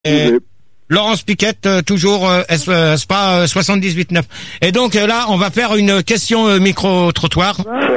Et Laurence Piquette, toujours SPA 78.9. Et donc là, on va faire une question micro-trottoir.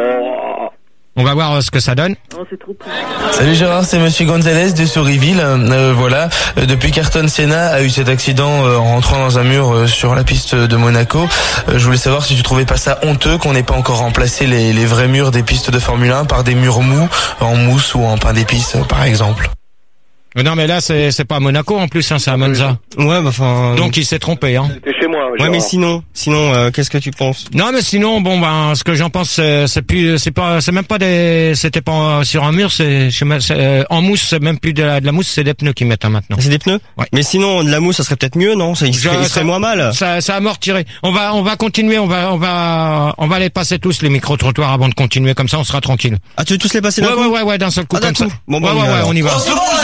On va voir ce que ça donne. Salut Gérard, c'est Monsieur Gonzalez de Sourisville. Voilà, depuis qu'Ayrton Senna a eu cet accident en rentrant dans un mur sur la piste de Monaco, je voulais savoir si tu trouvais pas ça honteux qu'on n'ait pas encore remplacé les vrais murs des pistes de Formule 1 par des murs mous, en mousse ou en pain d'épices par exemple. Non mais là c'est pas à Monaco en plus, hein, c'est à Monza. Ouais, bah enfin. Donc il s'est trompé, hein. C'était chez moi. Ouais, mais sinon, qu'est-ce que tu penses? Non mais sinon, bon ben, ce que j'en pense, c'est même pas c'était pas sur un mur, c'est en mousse, c'est même plus de la mousse, c'est des pneus qu'ils mettent maintenant. C'est des pneus? Ouais. Mais sinon, de la mousse, ça serait peut-être mieux, non? Il serait moins mal. Ça amortirait. On va continuer, on va les passer tous les micro-trottoirs avant de continuer, comme ça on sera tranquille. Ah, tu veux tous les passer d'un coup? Ouais, d'un seul coup, comme ça. Bon, bah, ouais, on y va.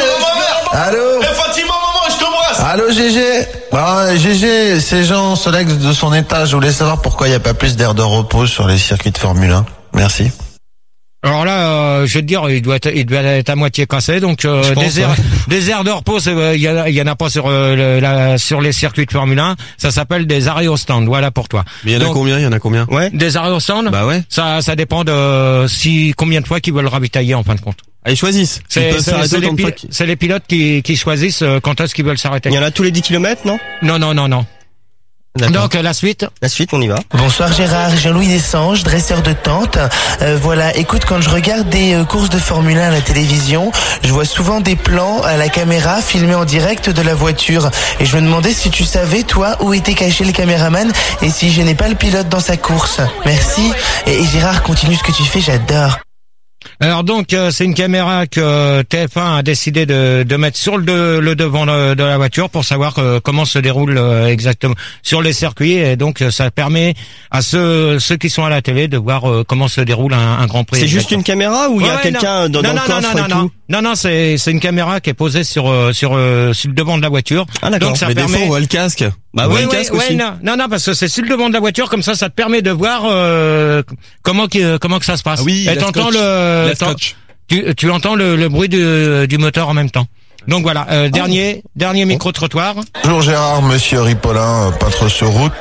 Allô Fatima, maman, je t'embrasse. Allô GG. GG, c'est Jean Solex de son état. Je voulais savoir pourquoi il n'y a pas plus d'air de repos sur les circuits de Formule 1. Merci. Alors là, je vais te dire, il doit être à moitié cassé, donc des aires de repos, il y en a pas sur les circuits de Formule 1. Ça s'appelle des arrêts au stand. Voilà pour toi. Mais il y en a combien? Ouais. Des arrêts au stand. Bah ouais. Ça dépend de combien de fois qu'ils veulent ravitailler en fin de compte. Ah, ils choisissent. C'est les pilotes qui choisissent quand est-ce qu'ils veulent s'arrêter. Il y en a tous les 10 km, non? Non. Donc la suite, on y va. Bonsoir Gérard, Jean-Louis Dessanges, dresseur de tente. Voilà, écoute, quand je regarde des courses de Formule 1 à la télévision, je vois souvent des plans à la caméra filmés en direct de la voiture. Et je me demandais si tu savais, toi, où était caché le caméraman et si je n'ai pas le pilote dans sa course. Merci. Et Gérard, continue ce que tu fais, j'adore. Alors donc c'est une caméra que TF1 a décidé de mettre sur le devant de la voiture pour savoir comment se déroule exactement sur les circuits, et donc ça permet à ceux qui sont à la télé de voir comment se déroule un Grand Prix. C'est juste une caméra ou il y a quelqu'un dans le coffre et tout? Non, c'est une caméra qui est posée sur le devant de la voiture. Ah d'accord. Donc ça mais permet... des fois on voit le casque. Bah oui, le casque aussi. Non, parce que c'est sur le devant de la voiture, comme ça te permet de voir comment que ça se passe. Ah oui, et t'entends tu entends le bruit du moteur en même temps. Donc voilà, dernier micro-trottoir. Bonjour Gérard, Monsieur Ripollin, peintre sur route.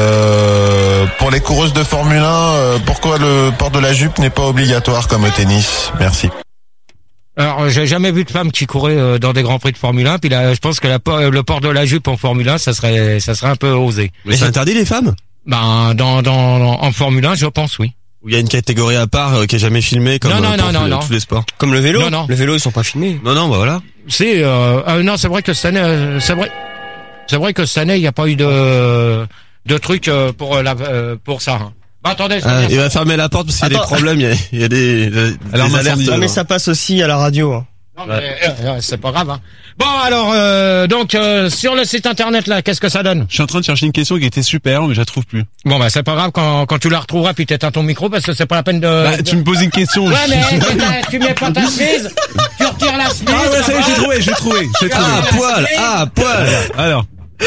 Pour les coureuses de Formule 1, pourquoi le port de la jupe n'est pas obligatoire comme au tennis? Merci. Alors, j'ai jamais vu de femme qui courait dans des grands prix de Formule 1. Puis là, je pense que le port de la jupe en Formule 1, ça serait un peu osé. Mais c'est interdit les femmes? Ben, en Formule 1, je pense, oui. Ou il y a une catégorie à part qui est jamais filmée comme non. tous les sports. Comme le vélo? Non. Le vélo, ils sont pas filmés. Non, bah voilà. Non, c'est vrai que cette année, c'est vrai que cette année, il n'y a pas eu de truc pour ça. Hein. Bah, attendez. Il va fermer la porte parce qu'il y a des problèmes, il y a des alertes. Non, mais ça passe aussi à la radio. Hein. Non, mais c'est pas grave. Hein. Bon, alors donc sur le site internet là, qu'est-ce que ça donne? Je suis en train de chercher une question qui était super, mais je la trouve plus. Bon bah c'est pas grave, quand tu la retrouveras, puis t'éteins ton micro parce que c'est pas la peine de. Tu me poses une question. Ouais, mais tu mets pas ta chemise, tu retires la chemise. Ah ouais, ça y est, j'ai trouvé. Ah, poil. Alors.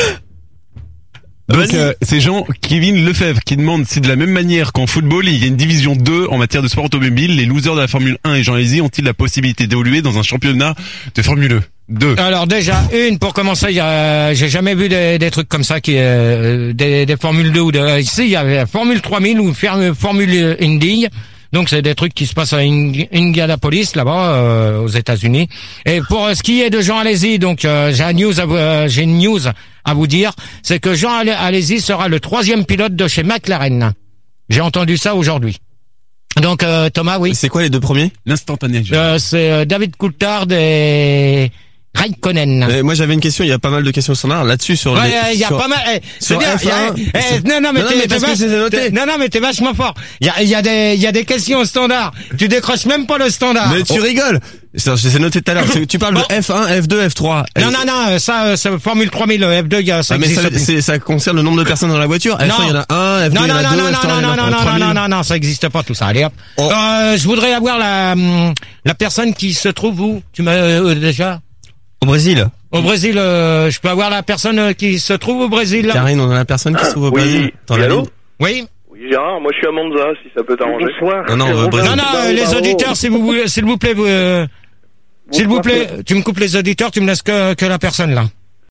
Donc c'est Jean-Kévin Lefebvre qui demande si de la même manière qu'en football il y a une division 2 en matière de sport automobile, les losers de la Formule 1 et Jean Alesi ont-ils la possibilité d'évoluer dans un championnat de Formule 2? Alors déjà, pour commencer, j'ai jamais vu des trucs comme ça des Formule 2 ou ici il y avait Formule 3000 ou Formule Indy. Donc c'est des trucs qui se passent à Indianapolis là-bas aux États-Unis. Et pour ce qui est de Jean Alesi, donc j'ai une news à vous dire, c'est que Jean Alesi sera le 3e pilote de chez McLaren. J'ai entendu ça aujourd'hui. Donc Thomas, oui. C'est quoi les deux premiers? L'instantané. C'est David Coulthard et Raikkonen. Moi j'avais une question, il y a pas mal de questions standards là-dessus sur il y a pas mal. Sur F1. Non mais t'es vachement fort. Il y a des questions standards. Tu décroches même pas le standard. Mais tu rigoles. C'est noté tout à l'heure. Tu parles de F1, F2, F3. Non, ça Formule 3000, F2, ça existe. Ça concerne le nombre de personnes dans la voiture. F1, il y en a un, F2, il y en a deux, F3, il y en a non, ça existe pas tout ça. Allez hop. Je voudrais avoir la personne qui se trouve où? Tu m'as déjà? Au Brésil. Au Brésil, je peux avoir la personne qui se trouve au Brésil. Karine, on a la personne qui se trouve au Brésil. Allô? Oui. Oui, Gérard, moi je suis à Monza, si ça peut t'arranger. Bonsoir. Non, les auditeurs, s'il vous plaît, tu me coupes les auditeurs, tu me laisses que la personne là.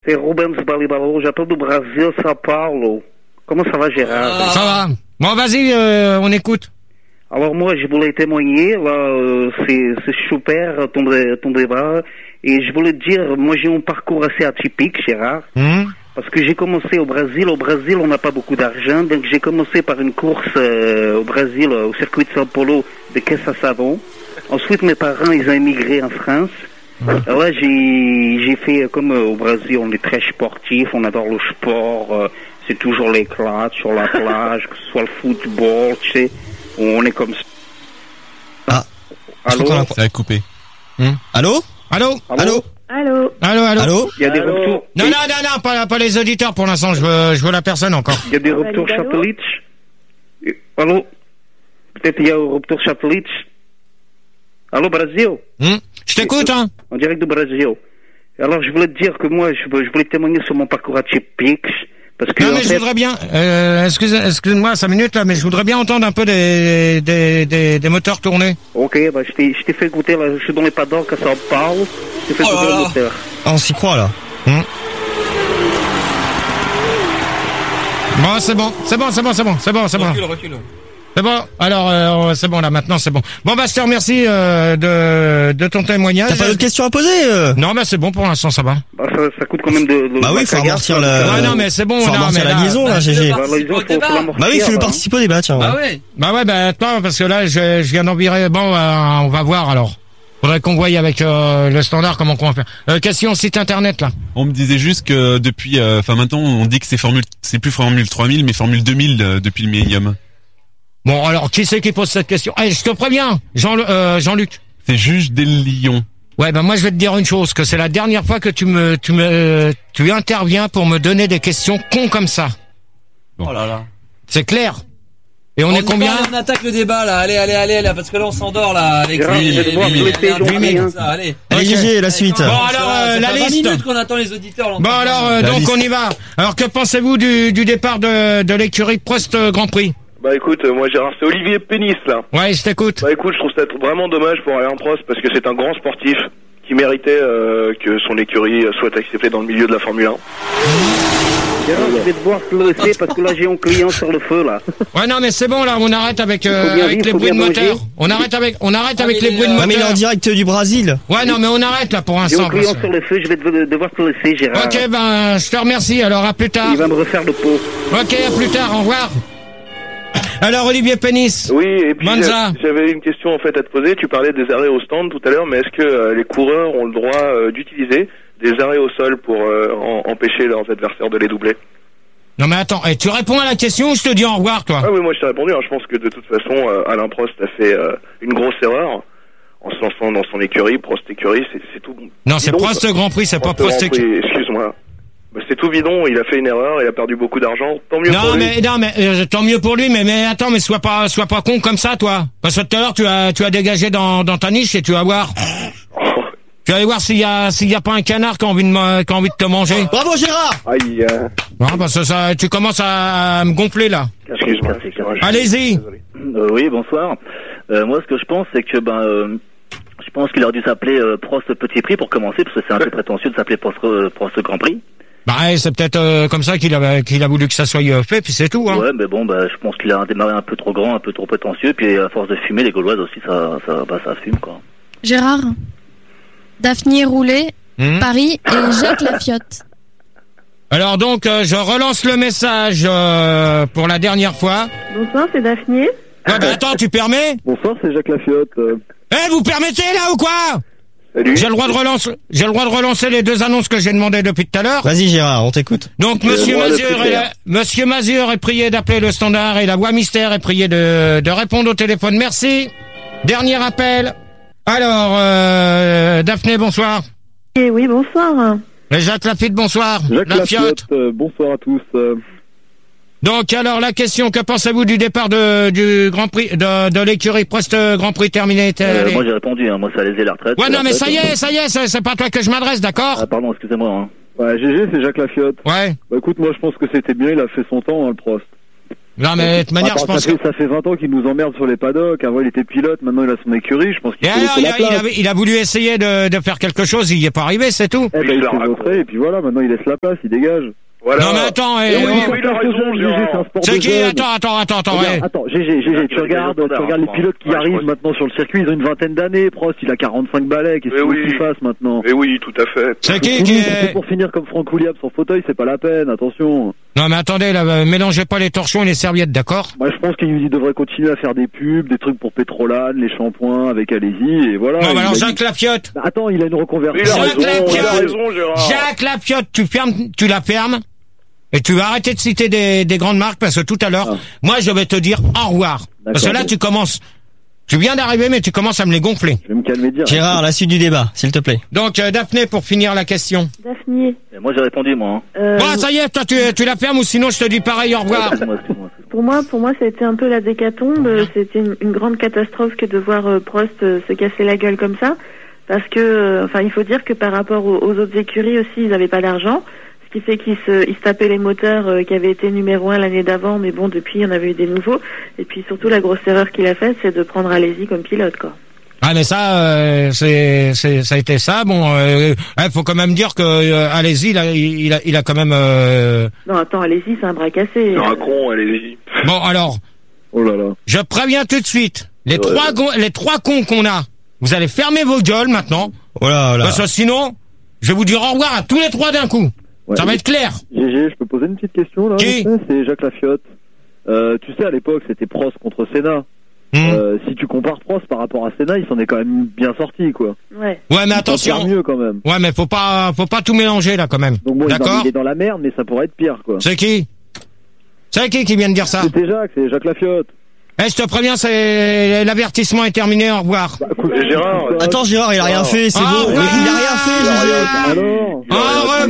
C'est Rubens Balibalo, j'appelle du Brésil, São Paulo. Comment ça va, Gérard? Ça va. Bon, vas-y, on écoute. Alors moi, je voulais témoigner, là, c'est super ton débat, et je voulais te dire, moi j'ai un parcours assez atypique, Gérard, parce que j'ai commencé au Brésil, on n'a pas beaucoup d'argent, donc j'ai commencé par une course au Brésil, au circuit de São Paulo de caisse à savon. Ensuite, mes parents, ils ont émigré en France. Alors là, j'ai fait, comme au Brésil, on est très sportif, on adore le sport, c'est toujours l'éclat sur la plage, que ce soit le football, tu sais. On est comme ça. Ah. Allô? Ça va couper. Allô? Allô? Allô? Allô? Allô, allô? Allô? Il y a des retours. Non, pas les auditeurs pour l'instant, je veux la personne encore. Il y a des retours satellites. Allô? Peut-être il y a un retour satellite. Allô, Brésil? Je t'écoute, hein? En direct du Brésil. Alors, je voulais te dire que moi, je voulais témoigner sur mon parcours atypique. Parce que, non, mais je voudrais bien, excuse-moi 5 minutes là, mais je voudrais bien entendre un peu des moteurs tournés. Ok, bah, je t'ai fait goûter, là, je suis dans les paddocks à São Paulo, je t'ai fait goûter le moteur. Ah, on s'y croit, là. Bon, c'est bon. Recule. C'est bon, alors c'est bon là, maintenant c'est bon. Bon bah je te remercie de ton témoignage. T'as pas d'autres questions à poser Non bah c'est bon pour l'instant, ça va. Bah, ça coûte quand même de bah oui, faut amortir la... Ouais, non mais c'est bon, faut amortir la liaison là, GG. Bah oui, il faut participer au débat, tiens. Bah toi, parce que là je viens d'envirer, bon on va voir alors. Faudrait qu'on voie avec le standard comment on va faire. Question site internet là. On me disait juste que depuis, maintenant on dit que c'est plus Formule 3000 mais Formule 2000 depuis le Millennium. Bon, alors, qui c'est qui pose cette question? Eh, je te préviens, Jean-Luc. C'est Juge des Lions. Ouais, ben moi je vais te dire une chose, que c'est la dernière fois que tu interviens pour me donner des questions cons comme ça. Bon. Oh là là. C'est clair. Et on est combien? On attaque le débat là. Allez là, parce que là on s'endort là. Allez, GG, la suite. Bon alors la liste. 20 minutes qu'on attend les auditeurs. Bon alors donc on y va. Alors que pensez-vous du départ de l'écurie Prost Grand Prix? Bah écoute, moi Gérard, c'est Olivier Pénis là. Ouais, je t'écoute. Bah écoute, je trouve ça vraiment dommage pour Alain Prost parce que c'est un grand sportif qui méritait que son écurie soit acceptée dans le milieu de la Formule 1. Gérard, je vais devoir te laisser parce que là j'ai un client sur le feu là. Ouais non mais c'est bon là, on arrête avec les bruits de moteur. On arrête avec les bruits de moteur. Mais il est en direct du Brésil. Ouais non mais on arrête là pour l'instant. J'ai un client sur le feu, je vais devoir te laisser Gérard. Ok ben je te remercie, alors à plus tard. Il va me refaire le pot. Ok, à plus tard, au revoir. Alors Olivier Pénis. Oui, et puis Monza. j'avais une question en fait à te poser. Tu parlais des arrêts au stand tout à l'heure, mais est-ce que les coureurs ont le droit d'utiliser des arrêts au sol pour empêcher leurs adversaires de les doubler? Non mais attends, tu réponds à la question ou je te dis au revoir toi? Ah oui, moi je t'ai répondu. Je pense que de toute façon, Alain Prost a fait une grosse erreur en se lançant dans son écurie. Prost écurie, c'est tout. Non, c'est Prost Grand Prix, c'est pas Prost écurie. Excuse-moi. Bah, c'est tout bidon, il a fait une erreur, il a perdu beaucoup d'argent, tant mieux pour lui. Non mais tant mieux pour lui, mais attends, mais sois pas con comme ça toi. Parce que tout à l'heure tu as dégagé dans ta niche et tu vas voir. Tu vas aller voir s'il y a pas un canard qui a envie de te manger. Bravo Gérard. Aïe. Non parce que ça tu commences à me gonfler là. Excuse-moi. Allez-y. Oui, bonsoir. Moi ce que je pense c'est que je pense qu'il aurait dû s'appeler Prost Petit Prix pour commencer parce que c'est un peu prétentieux de s'appeler Prost Grand Prix. Bah c'est peut-être comme ça qu'il a voulu que ça soit fait, puis c'est tout. Hein. Ouais, mais bon, je pense qu'il a démarré un peu trop grand, un peu trop prétentieux, puis à force de fumer, les Gauloises aussi, ça fume quoi. Gérard, Daphné Roulet, Paris et Jacques Lafiotte. Alors donc, je relance le message pour la dernière fois. Bonsoir, c'est Daphné. Ouais, bah attends, tu permets? Bonsoir, c'est Jacques Lafiotte. Vous permettez là ou quoi? Salut. J'ai le droit de relancer les deux annonces que j'ai demandées depuis tout à l'heure. Vas-y Gérard, on t'écoute. Donc Monsieur Mazur est prié d'appeler le standard et la voix mystère est priée de répondre au téléphone. Merci. Dernier appel. Alors Daphné, bonsoir. Oui, bonsoir. Et Jacques Lafiotte, bonsoir. Jacques Lafiotte, bonsoir à tous. Donc alors la question, que pensez-vous du départ du Grand Prix de l'écurie Prost Grand Prix terminé? Moi j'ai répondu, moi ça allait la retraite. Ouais non mais ça y est, c'est pas toi que je m'adresse, d'accord? Ah pardon, excusez-moi. Hein. Ouais, GG, c'est Jacques Lafiotte. Ouais. Bah écoute, moi je pense que c'était bien, il a fait son temps, le Prost. Non, mais de toute manière, je pense ça fait 20 ans qu'il nous emmerde sur les paddocks. Avant, il était pilote, maintenant il a son écurie. Je pense qu'il il a voulu essayer de faire quelque chose, il y est pas arrivé, c'est tout. Eh ben, il s'est montré, et puis voilà, maintenant il laisse la place, il dégage. Voilà. Non mais attends, il a raison, Gérard. C'est qui? Attends. Attends, GG, tu regardes les pilotes qui arrivent maintenant sur le circuit, ils ont une vingtaine d'années. Prost, il a 45 balais, qu'est-ce qu'il fasse maintenant? Eh oui, tout à fait. C'est qui est... Pour finir comme Franck Williams sur fauteuil, c'est pas la peine, attention. Non mais attendez, là, mélangez pas les torchons et les serviettes, d'accord? Moi, je pense qu'il devrait continuer à faire des pubs, des trucs pour Pétrolane, les shampoings avec Alési, et voilà. Non, mais alors Jacques Lafiotte. Attends, il a une reconversion. Il a raison, Gérard. Jacques Lafiotte, tu la fermes. Et tu vas arrêter de citer des grandes marques parce que tout à l'heure, moi je vais te dire au revoir. Parce que là tu viens d'arriver mais tu commences à me les gonfler. Je vais me calmer dire. Gérard, la suite du débat, s'il te plaît. Donc Daphné, pour finir la question. Daphné. Moi j'ai répondu moi. Bon, ça y est, toi tu la fermes ou sinon je te dis pareil au revoir. Pour moi ça a été un peu la décatombe. C'était une grande catastrophe que de voir Prost se casser la gueule comme ça. Parce que, il faut dire que par rapport aux autres écuries aussi, ils n'avaient pas d'argent. Ce qui fait qu'ils se tapaient les moteurs qui avaient été numéro 1 l'année d'avant, mais bon, depuis, il y en avait eu des nouveaux. Et puis surtout, la grosse erreur qu'il a faite, c'est de prendre Alési comme pilote, quoi. Ah, mais ça, ça a été ça. Bon, faut quand même dire que Alési, il a quand même. Non, attends, Alési, c'est un bras cassé. C'est un con, Alési. Bon, alors. Oh là là. Je préviens tout de suite. Les trois cons qu'on a, vous allez fermer vos gueules maintenant. Voilà. Parce que sinon, je vais vous dire au revoir à tous les trois d'un coup. Ouais, ça va être clair. GG, je peux poser une petite question là? Qui? C'est Jacques Lafiotte. Tu sais, à l'époque, c'était Prost contre Senna. Si tu compares Prost par rapport à Senna, il s'en est quand même bien sorti, quoi. Ouais, mais attention. Mieux quand même. Ouais, mais faut pas tout mélanger là quand même. Donc bon, d'accord. Il est dans la merde, mais ça pourrait être pire, quoi. C'est qui vient de dire ça? C'est Jacques Lafiotte. Je te préviens, l'avertissement est terminé, au revoir. Gérard. Attends, Gérard, il a rien fait, c'est bon. Il a rien fait, Gérard. Au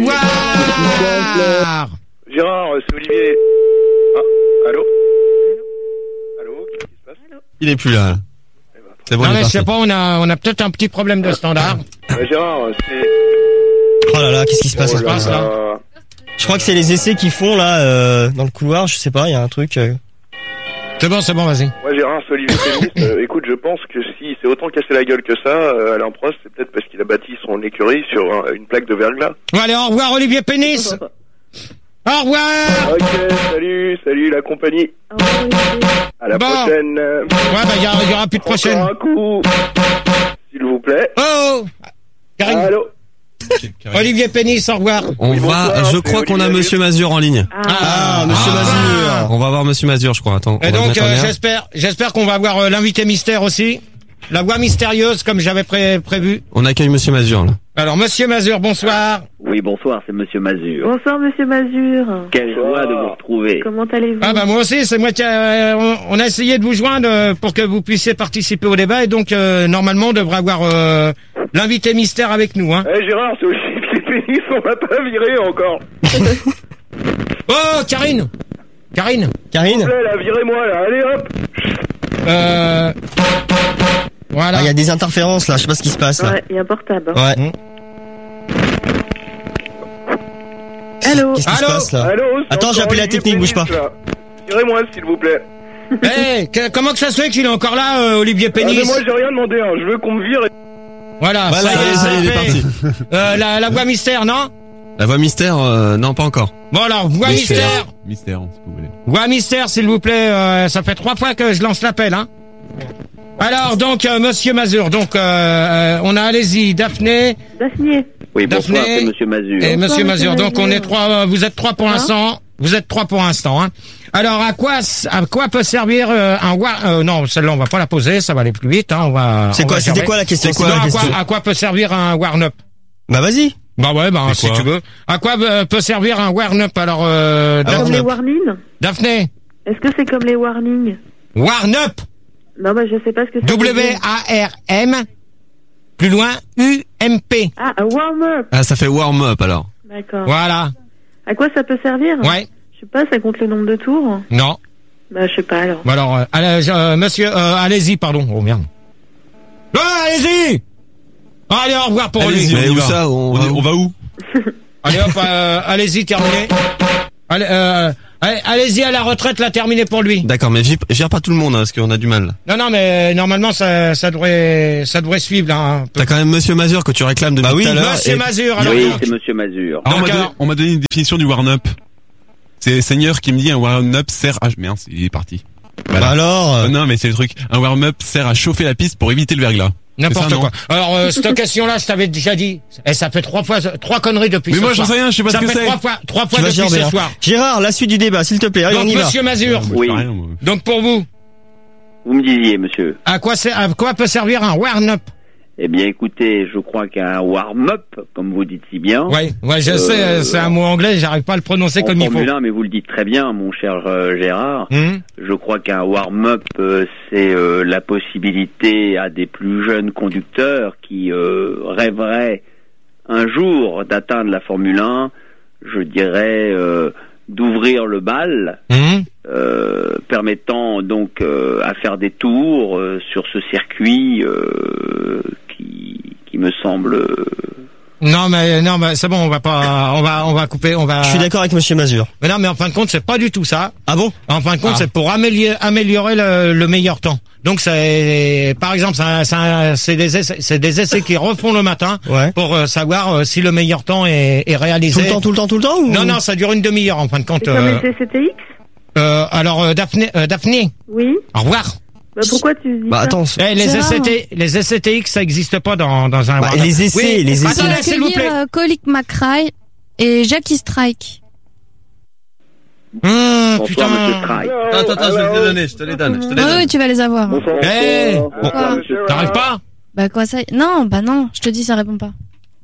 revoir. Gérard, c'est Olivier. Allô? Qu'est-ce qui se passe? Il est plus là. C'est bon, je sais pas, on a peut-être un petit problème de standard. Gérard, c'est... Oh là là, qu'est-ce qui se passe là? Je crois que c'est les essais qu'ils font là, dans le couloir, je sais pas, il y a un truc... C'est bon, vas-y. Ouais, Gérard, c'est Olivier Pénis. Écoute, je pense que si c'est autant cassé la gueule que ça, Alain Prost, c'est peut-être parce qu'il a bâti son écurie sur une plaque de verglas. Bon, allez, au revoir, Olivier Pénis. Au revoir. Ok, salut la compagnie. À la prochaine. Ouais, il y aura plus de prochaine. Encore un coup, s'il vous plaît. Oh, Karine. Allô. Olivier Pénis, au revoir. Je crois qu'on a Monsieur Mazur en ligne. Monsieur Mazur. On va voir Monsieur Mazur, je crois. Attends. Et donc, j'espère qu'on va avoir l'invité mystère aussi. La voix mystérieuse, comme j'avais prévu. On accueille Monsieur Mazur, là. Alors, Monsieur Mazur, bonsoir. Oui, bonsoir, c'est Monsieur Mazur. Bonsoir, Monsieur Mazur. Quelle joie de vous retrouver. Comment allez-vous? Ah bah moi aussi, c'est moi qui on a essayé de vous joindre pour que vous puissiez participer au débat et donc normalement on devrait avoir l'invité mystère avec nous, hein. Gérard, c'est aussi Pénis, on m'a pas viré encore. Oh, Karine. S'il vous plaît, là, virez-moi là, allez hop. Voilà. Il y a des interférences là, je sais pas ce qui se passe là. Ouais, il y a un portable. Ouais. Allô. Qu'est-ce qui se passe là? Allô. Attends, j'ai appelé la technique, bouge pas. Virez-moi, s'il vous plaît. Comment que ça se fait qu'il est encore là, Olivier Pénis? Mais moi, j'ai rien demandé, hein. Je veux qu'on me vire. Voilà, ça y est, il est parti. La voix mystère, non? La voix mystère, non, pas encore. Bon alors, voix mystère. Mystère, si vous voulez. Voix mystère, s'il vous plaît. Ça fait 3 fois que je lance l'appel, hein. Alors donc, Monsieur Mazur, donc on a allez-y, Daphné. Oui, bonsoir, Daphné c'est Monsieur Mazur. Et Monsieur Mazur, donc on est 3. Vous êtes 3 pour l'instant. Vous êtes 3 pour l'instant, hein. Alors à quoi peut servir un war non, celle-là on va pas la poser, ça va aller plus vite, hein. C'était quoi la question? À quoi peut servir un warm-up? Bah vas-y. Bah ouais, si tu veux. À quoi peut servir un warm-up alors Comme les warnings. Daphné. Est-ce que c'est comme les warnings? Warm-up. Non, bah je sais pas ce que c'est. W-A-R-M. Plus loin, U-M-P. Ah, warm-up. Ah, ça fait warm-up alors. D'accord. Voilà. À quoi ça peut servir? Ouais. Je sais pas, ça compte le nombre de tours? Non. Bah je sais pas alors. Bah alors, monsieur, allez-y, pardon. Oh merde. Allez-y. Allez, au revoir pour lui. Mais où ça? On va où? Allez hop, allez-y, terminé. Allez, Allez-y à la retraite, la terminée pour lui. D'accord, mais gère pas tout le monde, parce qu'on a du mal. Non, mais normalement ça devrait suivre là. Un peu. T'as quand même Monsieur Mazur que tu réclames depuis tout à l'heure. Monsieur Mazur. Alors, oui, c'est Monsieur Mazur. On m'a donné une définition du warm-up. C'est Seigneur qui me dit un warm-up sert à... Merde, il est parti. Voilà. Bah alors non, mais c'est le truc. Un warm-up sert à chauffer la piste pour éviter le verglas. N'importe quoi. Alors, cette question-là, je t'avais déjà dit. Et ça fait 3 conneries depuis ce soir. Mais moi, j'en sais rien, je sais pas ce que c'est. Ça fait 3 fois depuis ce soir. Gérard, la suite du débat, s'il te plaît. Allez, donc, on y va. Monsieur Mazur. Oui. Donc, pour vous. Vous me disiez, monsieur. À quoi peut servir un warm-up? Eh bien, écoutez, je crois qu'un warm-up, comme vous dites si bien. Ouais, je sais, c'est un mot anglais, j'arrive pas à le prononcer comme il faut. Formule 1, mais vous le dites très bien, mon cher Gérard. Je crois qu'un warm-up, c'est la possibilité à des plus jeunes conducteurs qui rêveraient un jour d'atteindre la Formule 1, je dirais, d'ouvrir le bal, permettant donc à faire des tours sur ce circuit qui me semble... Non mais c'est bon, on va couper, Je suis d'accord avec Monsieur Mazur. Mais non, mais en fin de compte, c'est pas du tout ça. Ah bon? En fin de compte, c'est pour améliorer le meilleur temps. Donc c'est, par exemple, c'est des essais qui refont le matin pour savoir si le meilleur temps est réalisé. Tout le temps ou... Non, ça dure une demi-heure en fin de compte. C'est comme les CCTX? Alors Daphné. Oui. Au revoir. Bah pourquoi tu dis ça? Attends. Les SCTX, ça existe pas dans un. Les essais, les essais. Attendez, s'il vous plaît. Colic McRae et Jackie Strike. Bonsoir, putain. Monsieur Strike. Je te les donne. Oui, tu vas les avoir. T'arrives pas? Bah quoi ça? Non, je te dis, ça répond pas.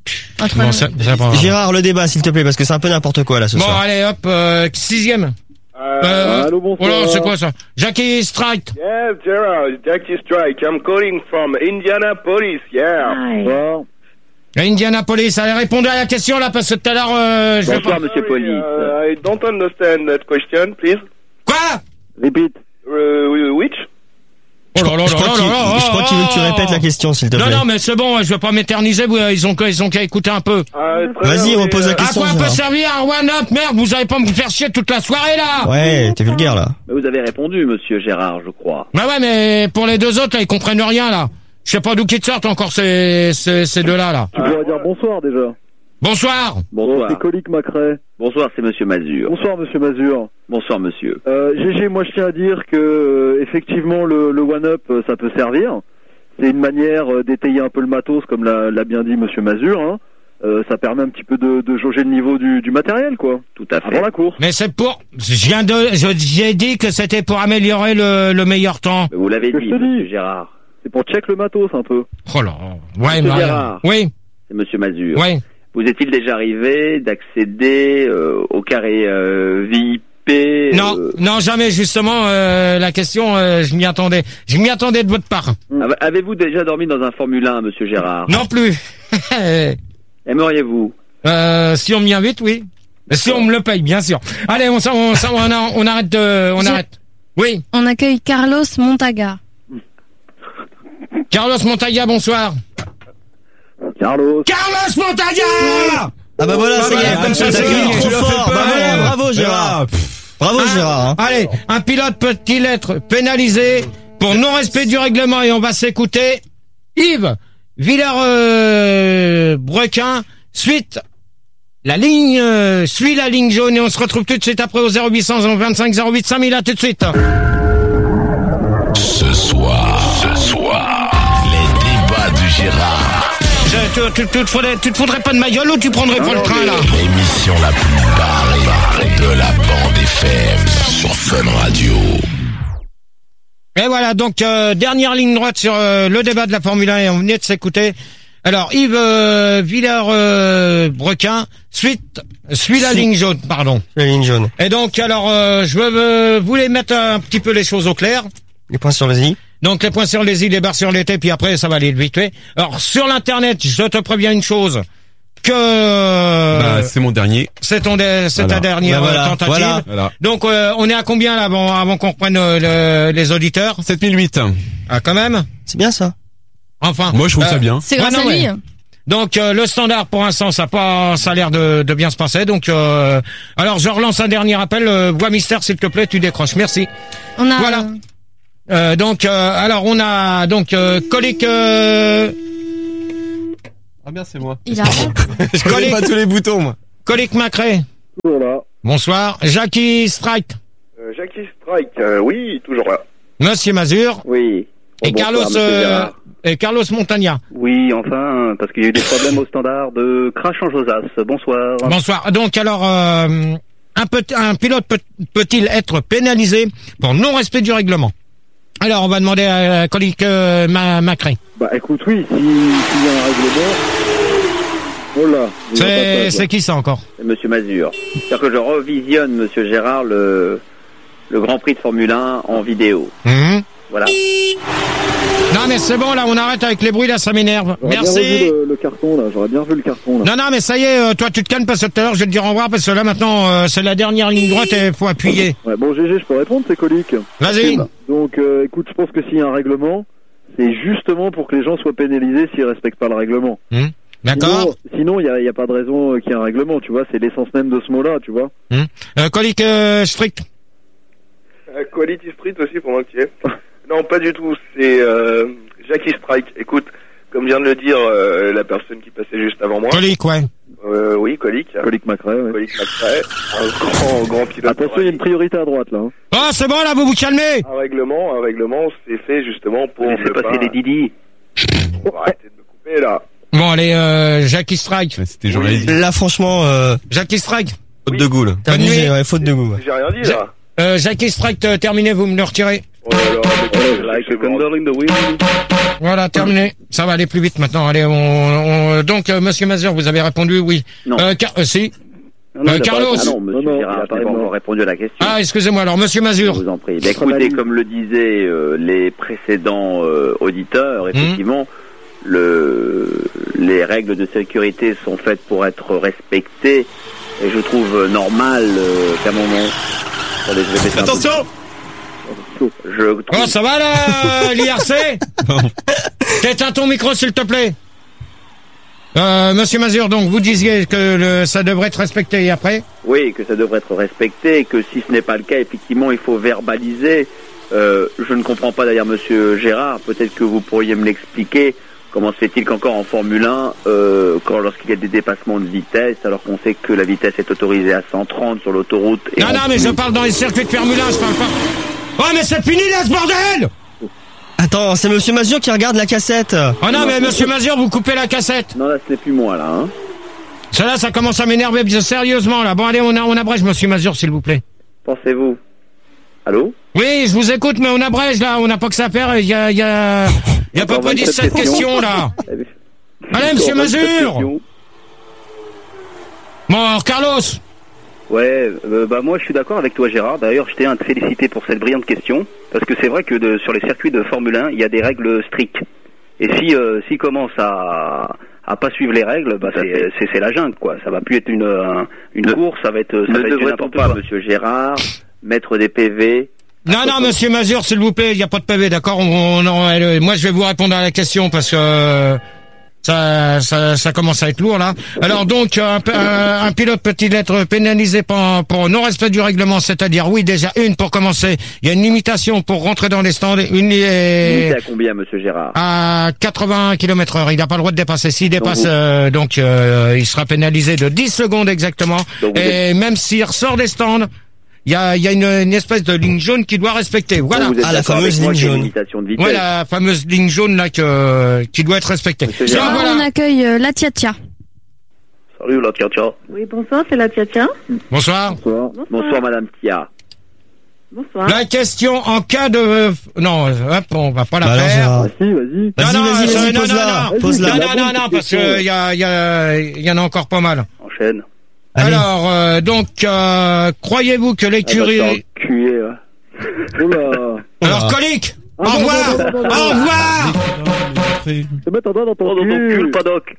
Gérard, le débat, s'il te plaît, parce que c'est un peu n'importe quoi là ce soir. Bon, allez, hop, 6e. Allô, bonsoir. Oh là, c'est quoi ça? Jackie Strike. Yeah, Gerard, Jackie Strike. I'm calling from Indianapolis, yeah. Bonsoir. Indianapolis, allez, répondez à la question là, parce que tout à l'heure, je vais pas... Bonsoir, Monsieur Police. I don't understand that question, please. Quoi? Repeat. Which? Je crois qu'il veut que tu répètes la question, s'il te plaît. Non, mais c'est bon, je vais pas m'éterniser, ils ont qu'à écouter un peu. Vas-y, repose la question. À quoi peut servir un one-up, merde? Vous allez pas me faire chier toute la soirée, là? Ouais, t'es vulgaire, là. Mais vous avez répondu, Monsieur Gérard, je crois. Bah ouais, mais pour les deux autres, là, ils comprennent rien, là. Je sais pas d'où qu'ils sortent encore ces deux-là, là. Tu pourrais dire bonsoir, déjà. Bonsoir. Bonsoir. C'est Colic Macrae. Bonsoir, c'est Monsieur Mazur. Bonsoir, Monsieur Mazur. Bonsoir, monsieur. GG, moi je tiens à dire que effectivement le one-up ça peut servir. C'est une manière d'étayer un peu le matos, comme l'a bien dit Monsieur Mazur. Hein. Ça permet un petit peu de jauger le niveau du matériel, quoi. Tout à fait. Avant la course. Mais c'est pour... J'ai dit que c'était pour améliorer le meilleur temps. Mais vous l'avez dit, Monsieur Gérard. C'est pour check le matos un peu. Oh là. Ouais, Monsieur Gérard. Oui. C'est Monsieur Mazur. Oui. Vous est-il déjà arrivé d'accéder au carré VIP? Non, jamais, justement, la question, je m'y attendais. Je m'y attendais de votre part. Avez-vous déjà dormi dans un Formule 1, Monsieur Gérard? Non plus. Aimeriez-vous? Si on m'y invite, oui. Si on me le paye, bien sûr. Allez, on arrête arrête. Oui. On accueille Carlos Montaga. Carlos Montaga, bonsoir. Carlos Montaga! Ah bah voilà, ça y est, comme ça, trop fort. Bravo, Gérard. Bravo, Gérard. Allez, un pilote peut-il être pénalisé pour non-respect du règlement? Et on va s'écouter Yves Villers-Brequin, suit la ligne jaune, et on se retrouve tout de suite après au 0800 25 08 5000, à tout de suite. Ce soir, les débats du Gérard. Tu te foudrais pas de ma gueule ou tu prendrais pas le train, là? L'émission la plus barrée de la bande FM sur Fun Radio. Et voilà, donc dernière ligne droite sur le débat de la Formule 1, et on venait de s'écouter. Alors Yves Villers-Brequin suit la ligne jaune, pardon. La ligne jaune. Et donc alors je voulais mettre un petit peu les choses au clair. Les points sur les i. Donc les points sur les i, les barres sur les t, puis après ça va aller vite fait. Alors sur l'internet, je te préviens une chose, que c'est mon dernier. C'est ta dernière tentative. Voilà. Donc on est à combien là avant qu'on reprenne les auditeurs? 7008. Ah quand même. C'est bien ça. Enfin. Moi je trouve ça bien. C'est grâce à lui. Donc le standard pour l'instant ça a l'air de bien se passer. Donc alors je relance un dernier appel. Voix mystère s'il te plaît, tu décroches. Merci. On a voilà. Alors on a donc Colique. Ah bien c'est moi. Il a. Je connais pas tous les boutons moi. Colique Macré. Voilà. Bonsoir. Jackie Strike. Jackie Strike, oui, toujours là. Monsieur Mazur. Oui. Et Carlos Montagna. Oui, enfin, parce qu'il y a eu des problèmes au standard de crash en Josas. Bonsoir. Bonsoir. Donc alors, un pilote peut-il être pénalisé pour non-respect du règlement? Alors, on va demander à Colique Macré. Bah écoute, oui, s'il y a un règlement... Oh là. C'est qui ça encore? C'est Monsieur Mazur. C'est-à-dire que je revisionne, Monsieur Gérard, le Grand Prix de Formule 1 en vidéo. Voilà. Non mais c'est bon là, on arrête avec les bruits là, ça m'énerve. Merci. Bien vu le carton là, j'aurais bien vu le carton là. Non mais ça y est, toi tu te calmes parce que tout à l'heure je vais te dire au revoir parce que là maintenant c'est la dernière ligne droite et faut appuyer. Ouais, bon GG, je peux répondre, c'est Colique. Vas-y. Donc écoute, je pense que s'il y a un règlement, c'est justement pour que les gens soient pénalisés s'ils respectent pas le règlement. D'accord. Sinon, il y a pas de raison qu'il y ait un règlement, tu vois, c'est l'essence même de ce mot-là, tu vois. Colique strict. Quality Street aussi pour moi qui est. Non, pas du tout, c'est Jackie Strike. Écoute, comme vient de le dire la personne qui passait juste avant moi. Colique, ouais. Oui, Colique. Colique Macré, ouais. Colique Macré, un grand pilote. Attention, il y a une priorité à droite là. Oh, c'est bon là, vous calmez. Un règlement, c'est fait justement pour laisser passer les Didi. Arrêtez de me couper là. Bon, allez, Jackie Strike. C'était journaliste. Là, franchement, Jackie Strike. Faute de goût, là. T'as abusé, ouais, faute de goût. J'ai rien dit là. Jackie Strike, terminé, vous me le retirez. Oh là là, Like a candle in the wind. Voilà, terminé. Ça va aller plus vite maintenant. Allez, donc, Monsieur Mazur, vous avez répondu oui. Non. Si. Non, Carlos. Ah non, Monsieur Gérard, je n'ai pas encore répondu à la question. Ah, excusez-moi. Alors, Monsieur Mazur. Je vous en prie. Écoutez, comme le disaient les précédents auditeurs, effectivement, les règles de sécurité sont faites pour être respectées, et je trouve normal qu'à un moment... Attendez, je vais mettre attention. Oh, ça va là, l'IRC? T'éteins ton micro, s'il te plaît. Monsieur Mazur, donc vous disiez que ça devrait être respecté et après? Oui, que ça devrait être respecté, et que si ce n'est pas le cas, effectivement, il faut verbaliser. Je ne comprends pas d'ailleurs, Monsieur Gérard, peut-être que vous pourriez me l'expliquer. Comment se fait-il qu'encore en Formule 1, lorsqu'il y a des dépassements de vitesse, alors qu'on sait que la vitesse est autorisée à 130 sur l'autoroute... Non, mais je parle dans les circuits de Formule 1, je parle pas... Oh, mais c'est fini là, ce bordel! Attends, c'est Monsieur Mazur qui regarde la cassette. Oh non, mais Monsieur Mazur, vous coupez la cassette. Non, là, ce n'est plus moi, là, hein. Ça commence à m'énerver, sérieusement, là. Bon, allez, on abrège, Monsieur Mazur, s'il vous plaît. Pensez-vous? Allô? Oui, je vous écoute, mais on abrège, là. On n'a pas que ça à faire. Il y a à peu près 17 questions, là. Allez, Monsieur Mazur! Bon, alors, Carlos. Ouais, moi je suis d'accord avec toi Gérard. D'ailleurs, je tiens à te féliciter pour cette brillante question, parce que c'est vrai que sur les circuits de Formule 1, il y a des règles strictes. Et s'ils commencent à pas suivre les règles, c'est la jungle, quoi. Ça va plus être une course, ça va être devrait-on pas, Monsieur Gérard, mettre des PV? Non, Monsieur Mazur, s'il vous plaît, il n'y a pas de PV, d'accord? Moi, je vais vous répondre à la question parce que ça commence à être lourd là. Alors donc, un pilote peut-il être pénalisé pour non-respect du règlement? C'est-à-dire, oui, déjà pour commencer, il y a une limitation pour rentrer dans les stands. Limitée à combien, Monsieur Gérard? À 80 km/h. Il n'a pas le droit de dépasser. S'il dépasse, il sera pénalisé de 10 secondes exactement. Et même s'il ressort des stands, il y a une espèce de ligne jaune qu'il doit respecter. Voilà. La fameuse ligne jaune. Ouais, la fameuse ligne jaune là qui doit être respectée. Voilà. On accueille la Tia-Tia. Salut la Tia-Tia. Oui, bonsoir, c'est la Tia-Tia. Bonsoir. Bonsoir Madame Tia. Bonsoir. La question en cas de... Non, hop, on va pas la faire. Vas-y. Vas-y, pose-la. Non, parce que il y en a encore pas mal. Enchaîne. Alors, croyez-vous que l'écurie... Alors, Colique, au revoir. Au revoir. Se mettre un doigt dans ton cul, le paddock.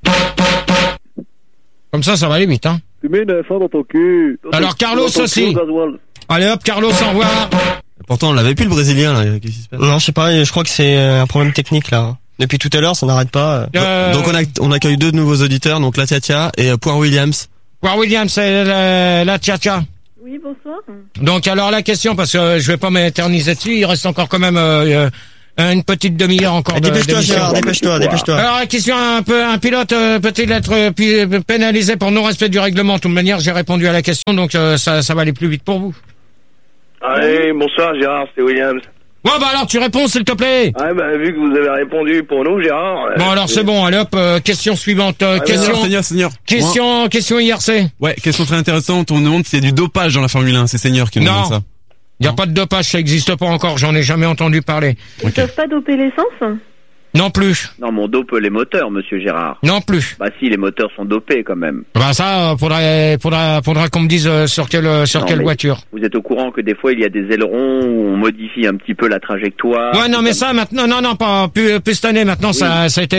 Comme ça va aller vite, hein. Tu mets une F1 dans ton cul. Alors, Carlos aussi. Allez hop, Carlos, au revoir. Pourtant, on l'avait plus le Brésilien, là. Qu'est-ce qui se passe? Non, je sais pas, je crois que c'est un problème technique, là. Depuis tout à l'heure, ça n'arrête pas. Donc on accueille 2 nouveaux auditeurs, donc la Tia et Poire Williams. Poire Williams, c'est la Tia. Oui, bonsoir. Donc alors la question, parce que je vais pas m'éterniser dessus, il reste encore quand même une petite demi-heure encore. Dépêche-toi, Gérard, dépêche-toi. Alors la question, un pilote peut-il être pénalisé pour non-respect du règlement? De toute manière, j'ai répondu à la question, donc ça va aller plus vite pour vous. Allez, bonsoir Gérard, c'est Williams. Ouais, bah alors tu réponds s'il te plaît. Ouais, bah vu que vous avez répondu pour nous, Gérard. Bon alors c'est bon, allez hop, question suivante. Seigneur. Question IRC. Ouais, question très intéressante. On me demande s'il y a du dopage dans la Formule 1. C'est Seigneur qui nous demande ça. Il n'y a pas de dopage, ça n'existe pas encore, j'en ai jamais entendu parler. Ils ne peuvent pas doper l'essence? Non plus. Non, mais on dope les moteurs, monsieur Gérard. Non plus. Bah si, les moteurs sont dopés quand même. Bah ça, faudra qu'on me dise sur quelle voiture. Vous êtes au courant que des fois il y a des ailerons où on modifie un petit peu la trajectoire. Ouais, non, mais ça maintenant, non, pas plus cette année. Maintenant, oui. ça a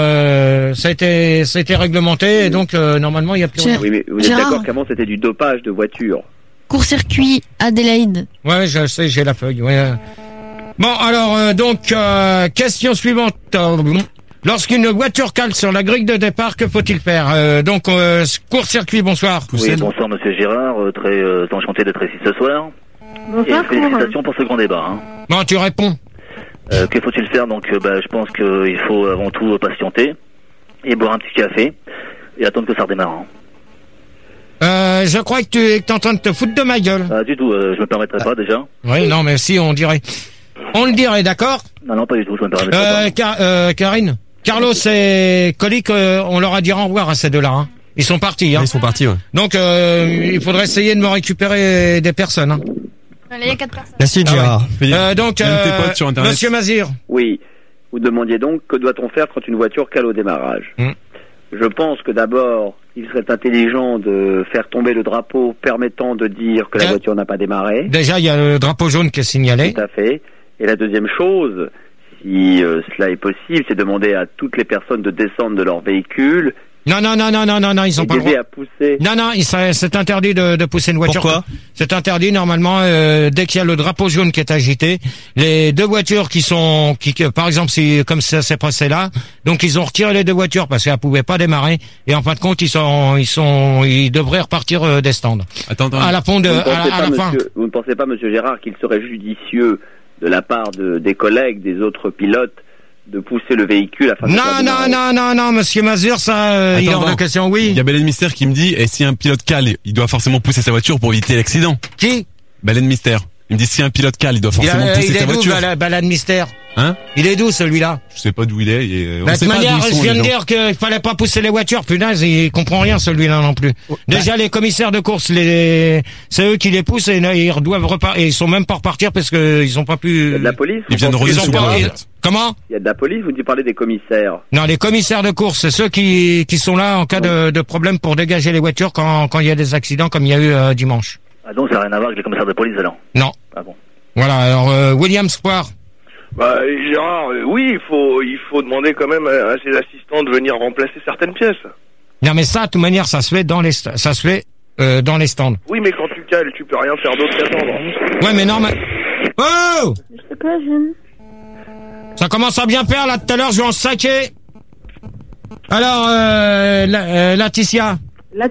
été réglementé, oui. Et donc normalement il y a plus rien. Oui, mais vous êtes d'accord qu'avant c'était du dopage de voiture. Court-circuit Adélaïde. Ouais, je sais, j'ai la feuille. Ouais. Bon, alors donc question suivante. Lorsqu'une voiture cale sur la grille de départ, que faut-il faire? Donc court-circuit, bonsoir. Oui, bonsoir Monsieur Gérard, très enchanté d'être ici ce soir. Bonsoir. Et félicitations pour ce grand débat. Hein. Bon, tu réponds. Que faut-il faire? Donc, je pense qu'il faut avant tout patienter et boire un petit café et attendre que ça redémarre. Hein. Je crois que tu es en train de te foutre de ma gueule. Du tout, je me permettrai pas déjà. Oui, non, mais si, on dirait. On le dirait, d'accord? Non, pas du tout, je me permettrai pas. Karine, Carlos et Colic, on leur a dit au revoir à ces deux-là. Hein. Ils sont partis. Hein. Ils sont partis, ouais. Donc, il faudrait essayer de me récupérer des personnes. Hein. Allez, il y a 4 personnes. Merci, Gérard. Donc, tes potes sur Internet. Monsieur Mazir. Oui, vous demandiez donc que doit-on faire quand une voiture cale au démarrage. Je pense que d'abord, il serait intelligent de faire tomber le drapeau permettant de dire que la voiture n'a pas démarré. Déjà, il y a le drapeau jaune qui est signalé. Tout à fait. Et la deuxième chose, si cela est possible, c'est demander à toutes les personnes de descendre de leur véhicule. Non, ils sont pas le droit. À pousser. Non, c'est interdit de pousser une voiture. Pourquoi? C'est interdit normalement dès qu'il y a le drapeau jaune qui est agité. Les deux voitures qui par exemple, si comme ça s'est passé là, donc ils ont retiré les deux voitures parce qu'elles pouvaient pas démarrer et en fin de compte ils devraient repartir des stands. Attends. À la fin. Vous ne pensez pas, Monsieur Gérard, qu'il serait judicieux de la part des collègues, des autres pilotes, de pousser le véhicule afin de... Non, Monsieur Mazur, ça, il est hors de question, oui. Il y a Baleine Mystère qui me dit, et si un pilote cale, il doit forcément pousser sa voiture pour éviter l'accident. Qui? Baleine Mystère. Il me dit, si un pilote cale, il doit forcément pousser sa voiture. Il est d'où, Baleine Mystère? Hein? Il est d'où, celui-là? Je sais pas d'où il est. De toute manière, je viens de dire qu'il fallait pas pousser les voitures. Punaise, il comprend rien, celui-là, non plus. Déjà, les commissaires de course, c'est eux qui les poussent et ils doivent repartir. Et ils sont même pas repartir parce que ils ont pas pu... Il y a de la police? Ils viennent de revenir sous Comment? Il y a de la police, vous parlez des commissaires? Non, les commissaires de course, c'est ceux qui sont là en cas de problème pour dégager les voitures quand il y a des accidents comme il y a eu dimanche. Ah donc ça n'a rien à voir avec les commissaires de police alors? Non. Ah bon. Voilà, alors William Poire. Bah Gérard, oui, il faut demander quand même à ses assistants de venir remplacer certaines pièces. Non mais ça, de toute manière, ça se fait dans les stands. Oui, mais quand tu cales, tu peux rien faire d'autre qu'attendre. Ouais, mais normal. Oh! Je sais pas, Jeanne. Ça commence à bien faire là. Tout à l'heure, je vais en saquer. Alors, Laetitia. La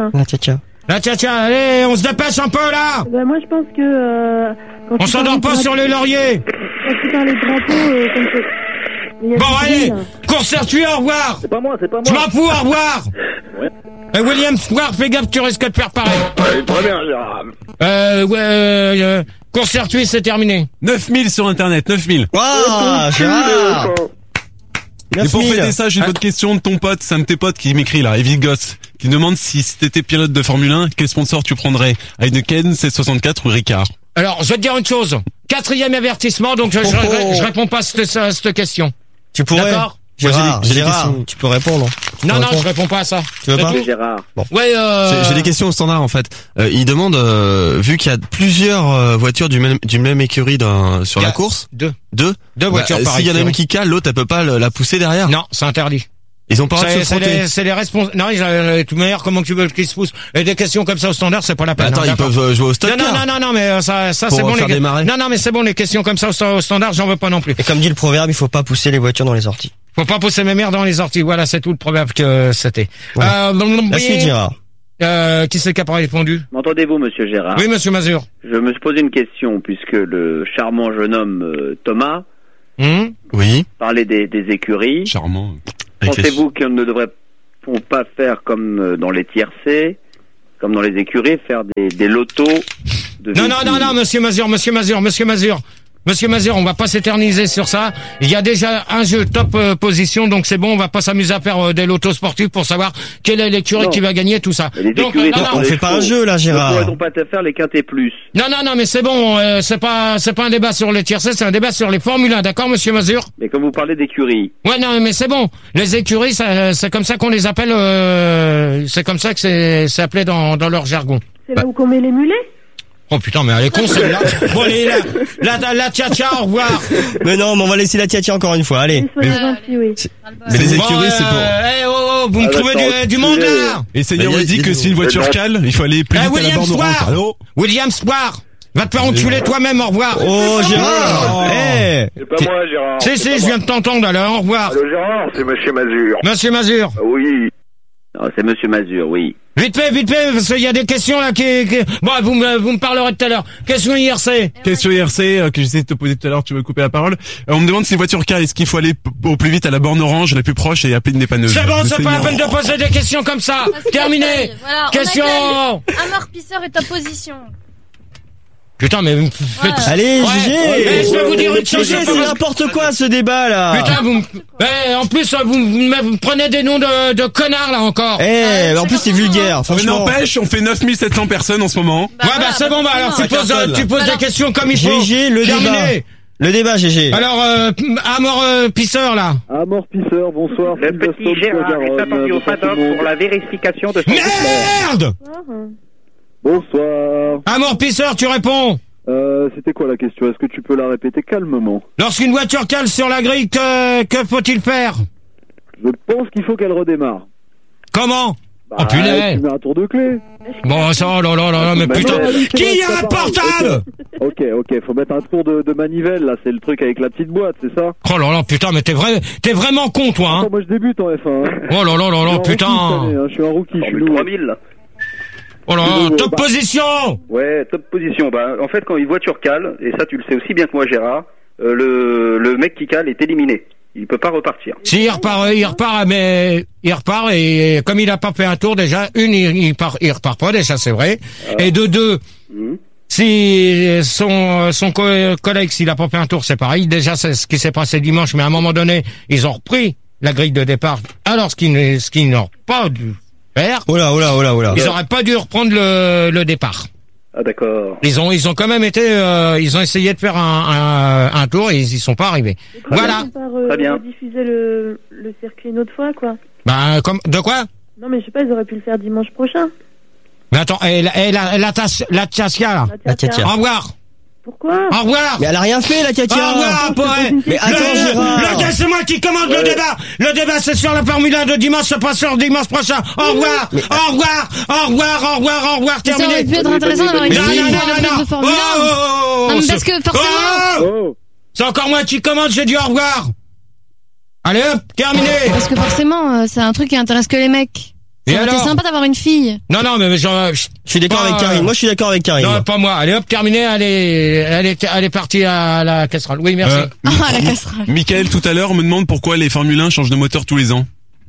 Tia. Allez, on se dépêche un peu là. Moi, je pense que on s'endort pas sur les lauriers. Quand tu parles des drapeaux, comme ça. Bon, allez, court-circuit, au revoir. C'est pas moi. Je m'en fous, au revoir. Ouais. William Poire, fais gaffe, tu risques de faire pareil. Très bien, Gérard. Court-circuit, c'est terminé. 9000 sur Internet, 9000. Waouh, Gérard. Et pour fêter ça, j'ai une autre question de ton pote, c'est un de tes potes qui m'écrit là, Evil Goss, qui demande si t'étais pilote de Formule 1, quel sponsor tu prendrais? Heineken, C64 ou Ricard? Alors, je vais te dire une chose. 4e avertissement, donc je réponds pas à cette question. Tu pourrais. D'accord? Gérard, tu peux répondre. Non, je réponds pas à ça. Tu veux pas? Gérard. Bon. Ouais, j'ai des questions au standard, en fait. Il demande, vu qu'il y a plusieurs voitures du même écurie sur la course. Deux S'il voitures pareilles. y en a une qui cale, l'autre, elle peut pas la pousser derrière. Non, c'est interdit. Ils ont pas le droit de se frotter. C'est les responsables. Non, de toute manière, comment tu veux qu'ils se poussent? Et des questions comme ça au standard, c'est pas la peine. Attends, ils peuvent jouer au stock. Non, mais ça c'est bon les. Non, mais c'est bon, les questions comme ça au standard, j'en veux pas non plus. Et comme dit le proverbe, il faut pas pousser les voitures dans les orties. Faut pas pousser mes mères dans les orties. Voilà, c'est tout le problème que c'était. Ouais. La suite, Gérard. Qui c'est qui a pas répondu? M'entendez-vous, monsieur Gérard? Oui, monsieur Mazur. Je me suis posé une question, puisque le charmant jeune homme Thomas Oui. parlait des écuries. Charmant. Pensez-vous qu'on ne devrait pas faire comme dans les tiercés, comme dans les écuries, faire des lotos de Non, monsieur Mazur, on va pas s'éterniser sur ça. Il y a déjà un jeu top position, donc c'est bon, on va pas s'amuser à faire des lotos sportifs pour savoir quelle est l'écurie qui va gagner, tout ça. Donc, on fait pas un jeu, là, Gérard. Ne pourrait-on pas te faire les quintés plus? Non, mais c'est bon, c'est pas un débat sur les tiercés, c'est un débat sur les Formule 1, d'accord, monsieur Mazur? Mais comme vous parlez d'écuries. Ouais, non, mais c'est bon. Les écuries, c'est comme ça qu'on les appelle, c'est comme ça que c'est appelé dans leur jargon. C'est là où qu'on met les mulets? Oh putain, mais elle est con celle-là. Bon, allez, la tia-tia, au revoir. Mais non, mais on va laisser la tia-tia encore une fois, allez. Soyez gentils, oui. Mais les écuries, c'est pour... vous me trouvez du monde, là. Et Seigneur dit que si une voiture cale, il faut aller plus vite à la borne orange. Allô? William Soir. Va te faire enculer toi-même, au revoir. Oh, Gérard. C'est pas moi, Gérard. Si, je viens de t'entendre, alors, au revoir. Allô, Gérard, c'est monsieur Mazur. Monsieur Mazur. Oui. Non, c'est monsieur Mazur, oui. Vite fait, parce qu'il y a des questions là Bon, vous me parlerez tout à l'heure. Question IRC. Question IRC que j'essaie de te poser tout à l'heure, tu veux couper la parole. On me demande si une voiture cale, est-ce qu'il faut aller au plus vite à la borne orange, la plus proche, et appeler une dépanneuse? C'est bon, c'est pas la peine de poser des questions comme ça. Terminé. Voilà, question. Amortisseur et top position. Putain, mais vous me faites... Allez, GG. Je vais vous dire une chose. C'est n'importe quoi, ce débat, là. Putain, en plus, vous me prenez des noms de connards, là, encore. En plus, c'est vulgaire, franchement. Mais n'empêche, on fait 9700 personnes en ce moment. C'est bon, alors tu poses des questions comme il faut. GG, le débat. Le débat, GG. Alors, Pisseur, là. Pisseur, bonsoir. Le petit Gérard est attendu au paddock pour la vérification de son Merde! Bonsoir. Pisseur, tu réponds. C'était quoi la question? Est-ce que tu peux la répéter calmement? Lorsqu'une voiture cale sur la grille, que faut-il faire? Je pense qu'il faut qu'elle redémarre. Comment? Oh punaise! Tu mets un tour de clé. Bon, ça, oh là, mais putain! Qui a un portable? Ok, faut mettre un tour de manivelle, là, c'est le truc avec la petite boîte, c'est ça? Oh là, putain, mais t'es vraiment con, toi, hein? Attends, moi je débute en F1, hein. Oh là, putain! Je suis un rookie, je suis Formule 3000, là. Oh là, top position! Ouais, top position. En fait, quand une voiture cale, et ça tu le sais aussi bien que moi, Gérard, le mec qui cale est éliminé. Il peut pas repartir. Si, il repart, mais il repart, et comme il a pas fait un tour déjà, il repart pas, déjà, c'est vrai. Et de deux, si son collègue, s'il a pas fait un tour, c'est pareil. Déjà, c'est ce qui s'est passé dimanche, mais à un moment donné, ils ont repris la grille de départ. Alors, ce qu'ils n'ont pas dû faire. Oh là. Ils auraient pas dû reprendre le départ. Ah, d'accord. Ils ont quand même été, ils ont essayé de faire un tour et ils y sont pas arrivés. Voilà. Très bien. Diffuser le circuit une autre fois, quoi. De quoi? Non, mais je sais pas, ils auraient pu le faire dimanche prochain. Mais attends, la Tia-Tia, là. La Tia-Tia. Au revoir. Pourquoi? Au revoir. Mais elle a rien fait, la Tia-Tia. Au revoir, poète. Mais attends, Gérard. C'est moi qui commande le débat. Le débat, c'est sur la Formule 1 de dimanche, c'est pas sur dimanche prochain. Au revoir. Au revoir. Terminé. Ça aurait pu être intéressant d'avoir une fille de Formule 1. Non, mais parce que forcément... C'est encore moi qui commande, j'ai dit au revoir. Allez hop, terminé. Parce que forcément, c'est un truc qui intéresse que les mecs. C'est sympa d'avoir une fille. Non, mais genre, je suis d'accord avec Karine. Moi, je suis d'accord avec Karine. Non, pas moi. Allez hop, terminé. Elle est partie à la casserole. Oui, merci. À la casserole. Michael, tout à l'heure, me demande pourquoi les Formule 1 changent de moteur tous les ans.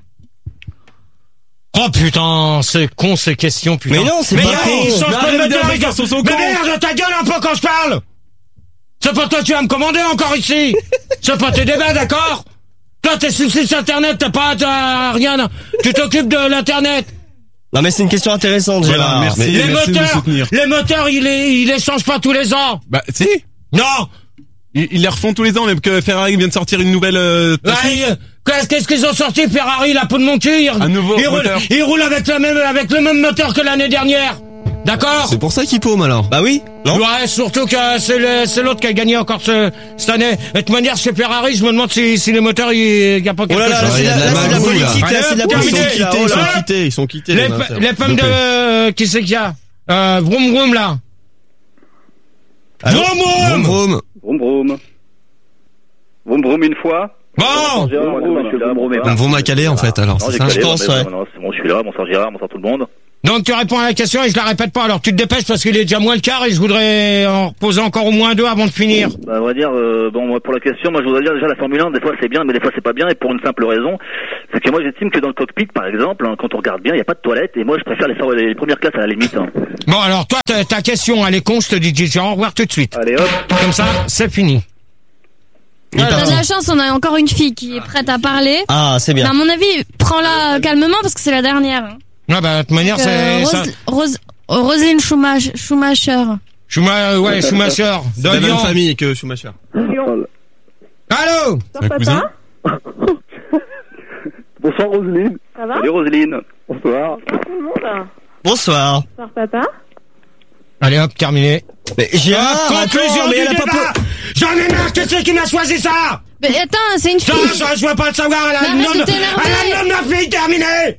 Oh putain, c'est con ces questions, putain. Mais non, c'est pas con. Ils changent pas de moteur, les gars. Mais merde, ta gueule un peu quand je parle. C'est pas toi tu vas me commander encore ici. C'est pas tes débats, d'accord? Toi, t'es sur le site internet, t'as rien. Tu t'occupes de l'internet. Non, mais c'est une question intéressante, Gérard. Voilà, merci. Les moteurs, ils les changent pas tous les ans. Bah, si. Non. Ils les refont tous les ans, même que Ferrari vient de sortir une nouvelle, qu'est-ce qu'ils ont sorti, Ferrari, la peau de mon cul? Un nouveau moteur. Ils roulent avec le même moteur que l'année dernière. D'accord? C'est pour ça qu'il paume alors. Bah oui, non? Ouais, surtout que c'est l'autre qui a gagné encore cette année. De toute manière, chez Ferrari, je me demande si les moteurs, il y a pas quelque chose. C'est de la politique, là, c'est de la politique. Ils sont quittés. Les femmes de, qui c'est qu'il y a? Vroom vroom, là. Vroom vroom une fois. Bon. Vous m'a calé en fait, alors. C'est ça, je pense, ouais. C'est bon, je suis là. Bonsoir Gérard, bonsoir tout le monde. Donc tu réponds à la question et je la répète pas. Alors tu te dépêches parce qu'il est déjà moins le quart et je voudrais en reposer encore au moins 2 avant de finir. Bah, à vrai dire, moi, pour la question, moi je voudrais dire déjà la Formule 1, des fois c'est bien, mais des fois c'est pas bien, et pour une simple raison, c'est que moi j'estime que dans le cockpit, par exemple, hein, quand on regarde bien, il y a pas de toilette, et moi je préfère les premières classes à la limite. Hein. Bon alors toi ta question elle est con, je te dis déjà au revoir tout de suite. Allez hop. Comme ça c'est fini. T'as de la chance, on a encore une fille qui est prête à parler. Ah, c'est bien. Mais à mon avis, prends-la calmement parce que c'est la dernière. Ah bah de toute manière c'est Roselyne Schumacher. Schumacher. C'est la même famille que Schumacher. Allô. C'est un cousin. Bonsoir Roselyne. Ça va? Salut Roselyne. Bonsoir. Bonsoir tout le monde. Bonsoir. Bonsoir papa. Allez hop, terminé. Mais Gérard, conclusion du débat. J'en ai marre, que c'est qui m'a choisi ça? Mais attends, c'est une fille. Ça, je veux pas le savoir, elle a le nom de ma fille, terminé.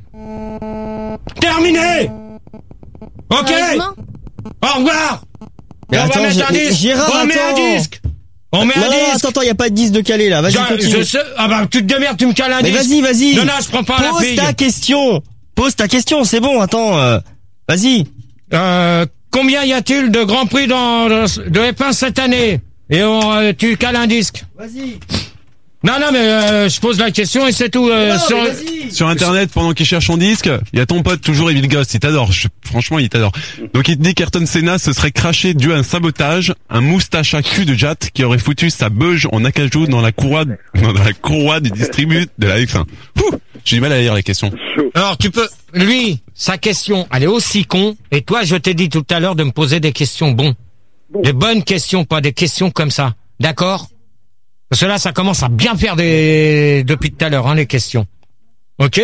Terminé. Ok. Au revoir. Mais on attends, va mettre un disque. Gérard, on met un disque. On met un disque. Attends, y a pas de disque de calé là. Vas-y, continue. Je sais. Ah bah, tu te démerdes, tu me cales un Mais disque. vas-y. Non, je prends pas la fille. Pose ta question, c'est bon, attends. Vas-y. Combien y a-t-il de Grand Prix de F1 cette année? Et tu cales un disque. Vas-y. Non, mais je pose la question et c'est tout. Sur Internet, pendant qu'il cherche son disque, il y a ton pote, toujours Evil Ghost, il t'adore. Franchement, il t'adore. Donc il te dit qu'Ayrton Senna se serait craché dû à un sabotage, un moustache à cul de Jatt qui aurait foutu sa beuge en acajou dans la courroie du distribu de la F1. J'ai du mal à lire les questions. Alors lui, sa question, elle est aussi con, et toi, je t'ai dit tout à l'heure de me poser des questions des bonnes questions, pas des questions comme ça. D'accord? Parce que là, ça commence à bien faire depuis tout à l'heure, hein, les questions. Ok?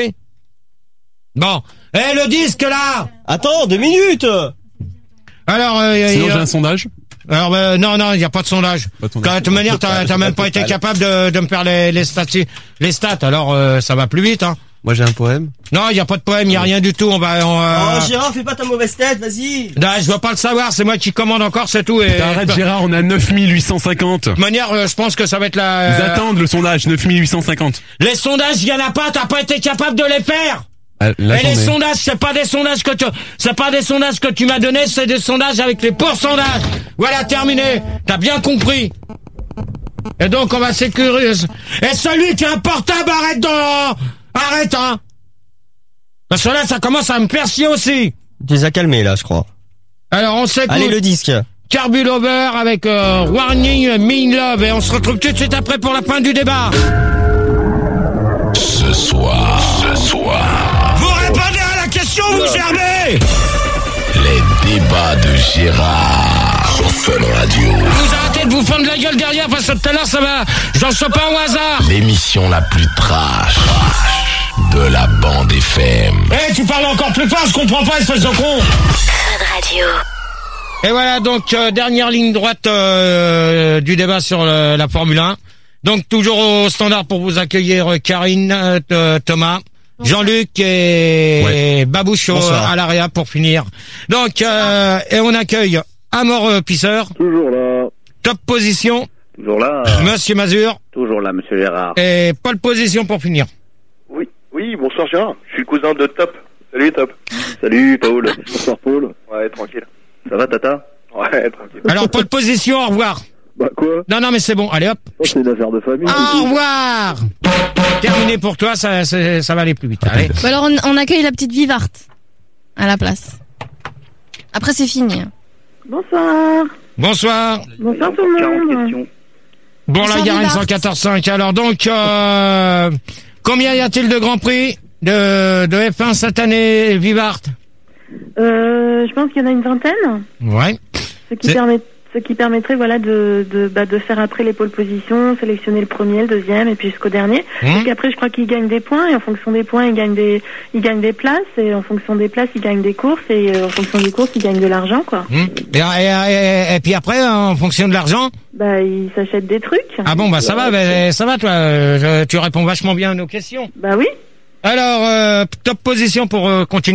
Bon. Le disque, là! Attends, 2 minutes! Alors, sinon, j'ai un sondage. Alors, non, il n'y a pas de sondage. De toute manière, t'as même pas été capable de me faire les stats. Alors, ça va plus vite, hein. Moi, j'ai un poème. Non, il n'y a pas de poème, il n'y a rien du tout. Oh, Gérard, fais pas ta mauvaise tête, vas-y. Non, je veux pas le savoir, c'est moi qui commande encore, c'est tout. Et... Arrête, Gérard, on a 9850. De toute manière, je pense que ça va être la... Ils attendent le sondage, 9850. Les sondages, il y en a pas, t'as pas été capable de les faire. Là, et les sondages, c'est pas des sondages que tu m'as donné, c'est des sondages avec les pourcentages. Voilà, terminé. T'as bien compris. Et donc, on va sécuriser. Et celui qui a un portable, arrête, hein. Parce que là, ça commence à me faire chier aussi. Tu les as calmés, là, je crois. Alors, on s'écoute. Allez, le disque. Carbulover avec Warning Mean Love. Et on se retrouve tout de suite après pour la fin du débat. Ce soir. Vous répondez à la question, vous germez. Les débats de Gérard sur Fun Radio. Vous arrêtez de vous fendre la gueule derrière parce que tout à l'heure ça va. J'en sais pas au hasard. L'émission la plus trash de la bande FM. Tu parles encore plus fort, je comprends pas, espèce de con. Fun Radio. Et voilà donc dernière ligne droite du débat sur la Formule 1. Donc toujours au standard pour vous accueillir Karine, Thomas, Jean-Luc et Babouche à l'AREA pour finir. Donc et on accueille Amor Pisseur. Toujours là. Top position. Toujours là. Monsieur Mazur. Toujours là, Monsieur Gérard. Et pole position pour finir. Oui, bonsoir Gérard. Je suis le cousin de Top. Salut Top. Salut Paul. Bonsoir Paul. Ouais, tranquille. Ça va Tata? Ouais, tranquille. Alors pole position, au revoir. Bah quoi? Non mais c'est bon, allez hop. C'est une affaire de famille. Au revoir. Terminé pour toi, ça va aller plus vite. Allez. Bah alors on accueille la petite Vivarte à la place. Après c'est fini. Bonsoir. Bonsoir. Bonsoir tout le monde. Bon la Garenne 114.5. Alors donc combien y a-t-il de Grand Prix de F1 cette année, Vivarte? Je pense qu'il y en a une vingtaine. Ouais. Ce qui permettrait de faire après les pôles positions, sélectionner le premier, le deuxième et puis jusqu'au dernier. Parce qu'après je crois qu'ils gagnent des points et en fonction des points ils gagnent des places et en fonction des places ils gagnent des courses et en fonction des courses ils gagnent de l'argent quoi. Et puis après en fonction de l'argent ils s'achètent des trucs. Ah bon ça va toi, tu réponds vachement bien à nos questions. Bah oui. Alors top position pour continuer.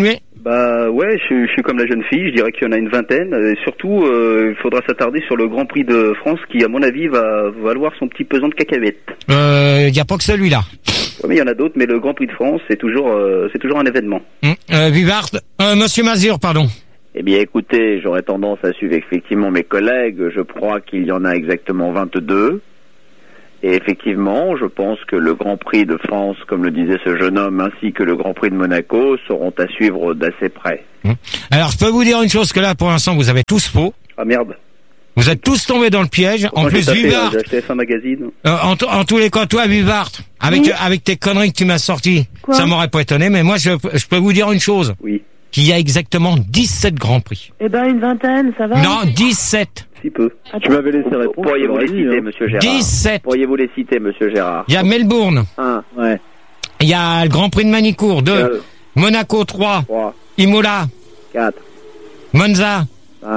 Bah ouais, je suis comme la jeune fille, je dirais qu'il y en a une vingtaine. Et surtout, il faudra s'attarder sur le Grand Prix de France qui, à mon avis, va valoir son petit pesant de cacahuètes. Y a pas que celui-là. Ouais, mais il y en a d'autres, mais le Grand Prix de France, c'est toujours un événement. Vivard, Monsieur Mazur, pardon. Eh bien, écoutez, j'aurais tendance à suivre effectivement mes collègues. Je crois qu'il y en a exactement 22. Et effectivement, je pense que le Grand Prix de France, comme le disait ce jeune homme, ainsi que le Grand Prix de Monaco, seront à suivre d'assez près. Alors, je peux vous dire une chose, que là, pour l'instant, vous avez tous faux. Ah merde. Vous êtes tous tombés dans le piège. En plus, Vivard. J'ai acheté F1 Magazine. En tous les cas, toi, Vivard, avec tes conneries que tu m'as sorties, ça m'aurait pas étonné, mais moi, je peux vous dire une chose. Oui. Qu'il y a exactement 17 Grands Prix. Eh ben, une vingtaine, ça va? Non, 17. Si peu. Tu m'avais laissé répondre. Pourriez-vous les citer, monsieur Gérard? 17. Pourriez-vous les citer, monsieur Gérard? Il y a Melbourne. 1. Ouais. Il y a le Grand Prix de Manicourt. 2. Monaco, 3. Imola. 4. Monza.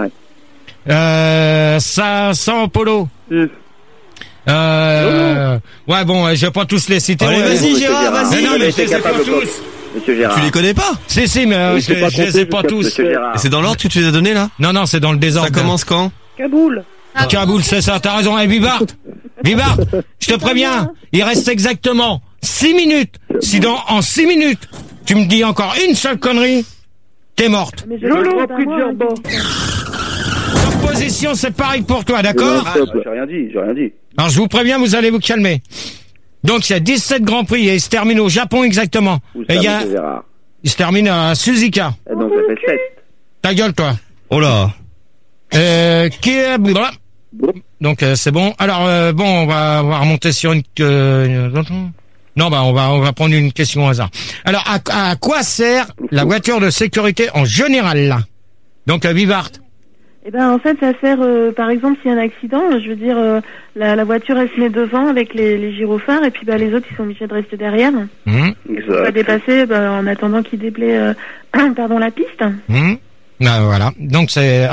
5. Sao Paulo. 6. Ouais, bon, je vais pas tous les citer. Allez, vas-y, Gérard, vas-y. Non, mais je les ai pas tous. Monsieur Gérard. Tu les connais pas? Si, mais je les ai pas tous. Et c'est dans l'ordre que tu les as donnés, là? Non, c'est dans le désordre. Ça commence quand? Kaboul. Kaboul, c'est ça, t'as raison. Hey, Vivard, je te préviens, il reste exactement 6 minutes. Si en 6 minutes, tu me dis encore une seule connerie, t'es morte. Mais je l'ai pris de Gerbo. Position, c'est pareil pour toi, d'accord? J'ai rien dit. Alors, je vous préviens, vous allez vous calmer. Donc, il y a 17 Grands Prix et il se termine au Japon exactement. Et il se termine à Suzuka. Donc, ça fait 7. Ta gueule, toi. Oh là. Donc, c'est bon. Alors, on va remonter sur une... Non, on va prendre une question au hasard. Alors, à quoi sert la voiture de sécurité en général, là? Donc, Vivart. Eh ben, en fait, ça sert, par exemple, s'il y a un accident, je veux dire, la voiture, elle se met devant avec les gyrophares, et puis, les autres, ils sont obligés de rester derrière. Exact. Pas dépasser, en attendant qu'ils déblaient, la piste. Voilà. Donc,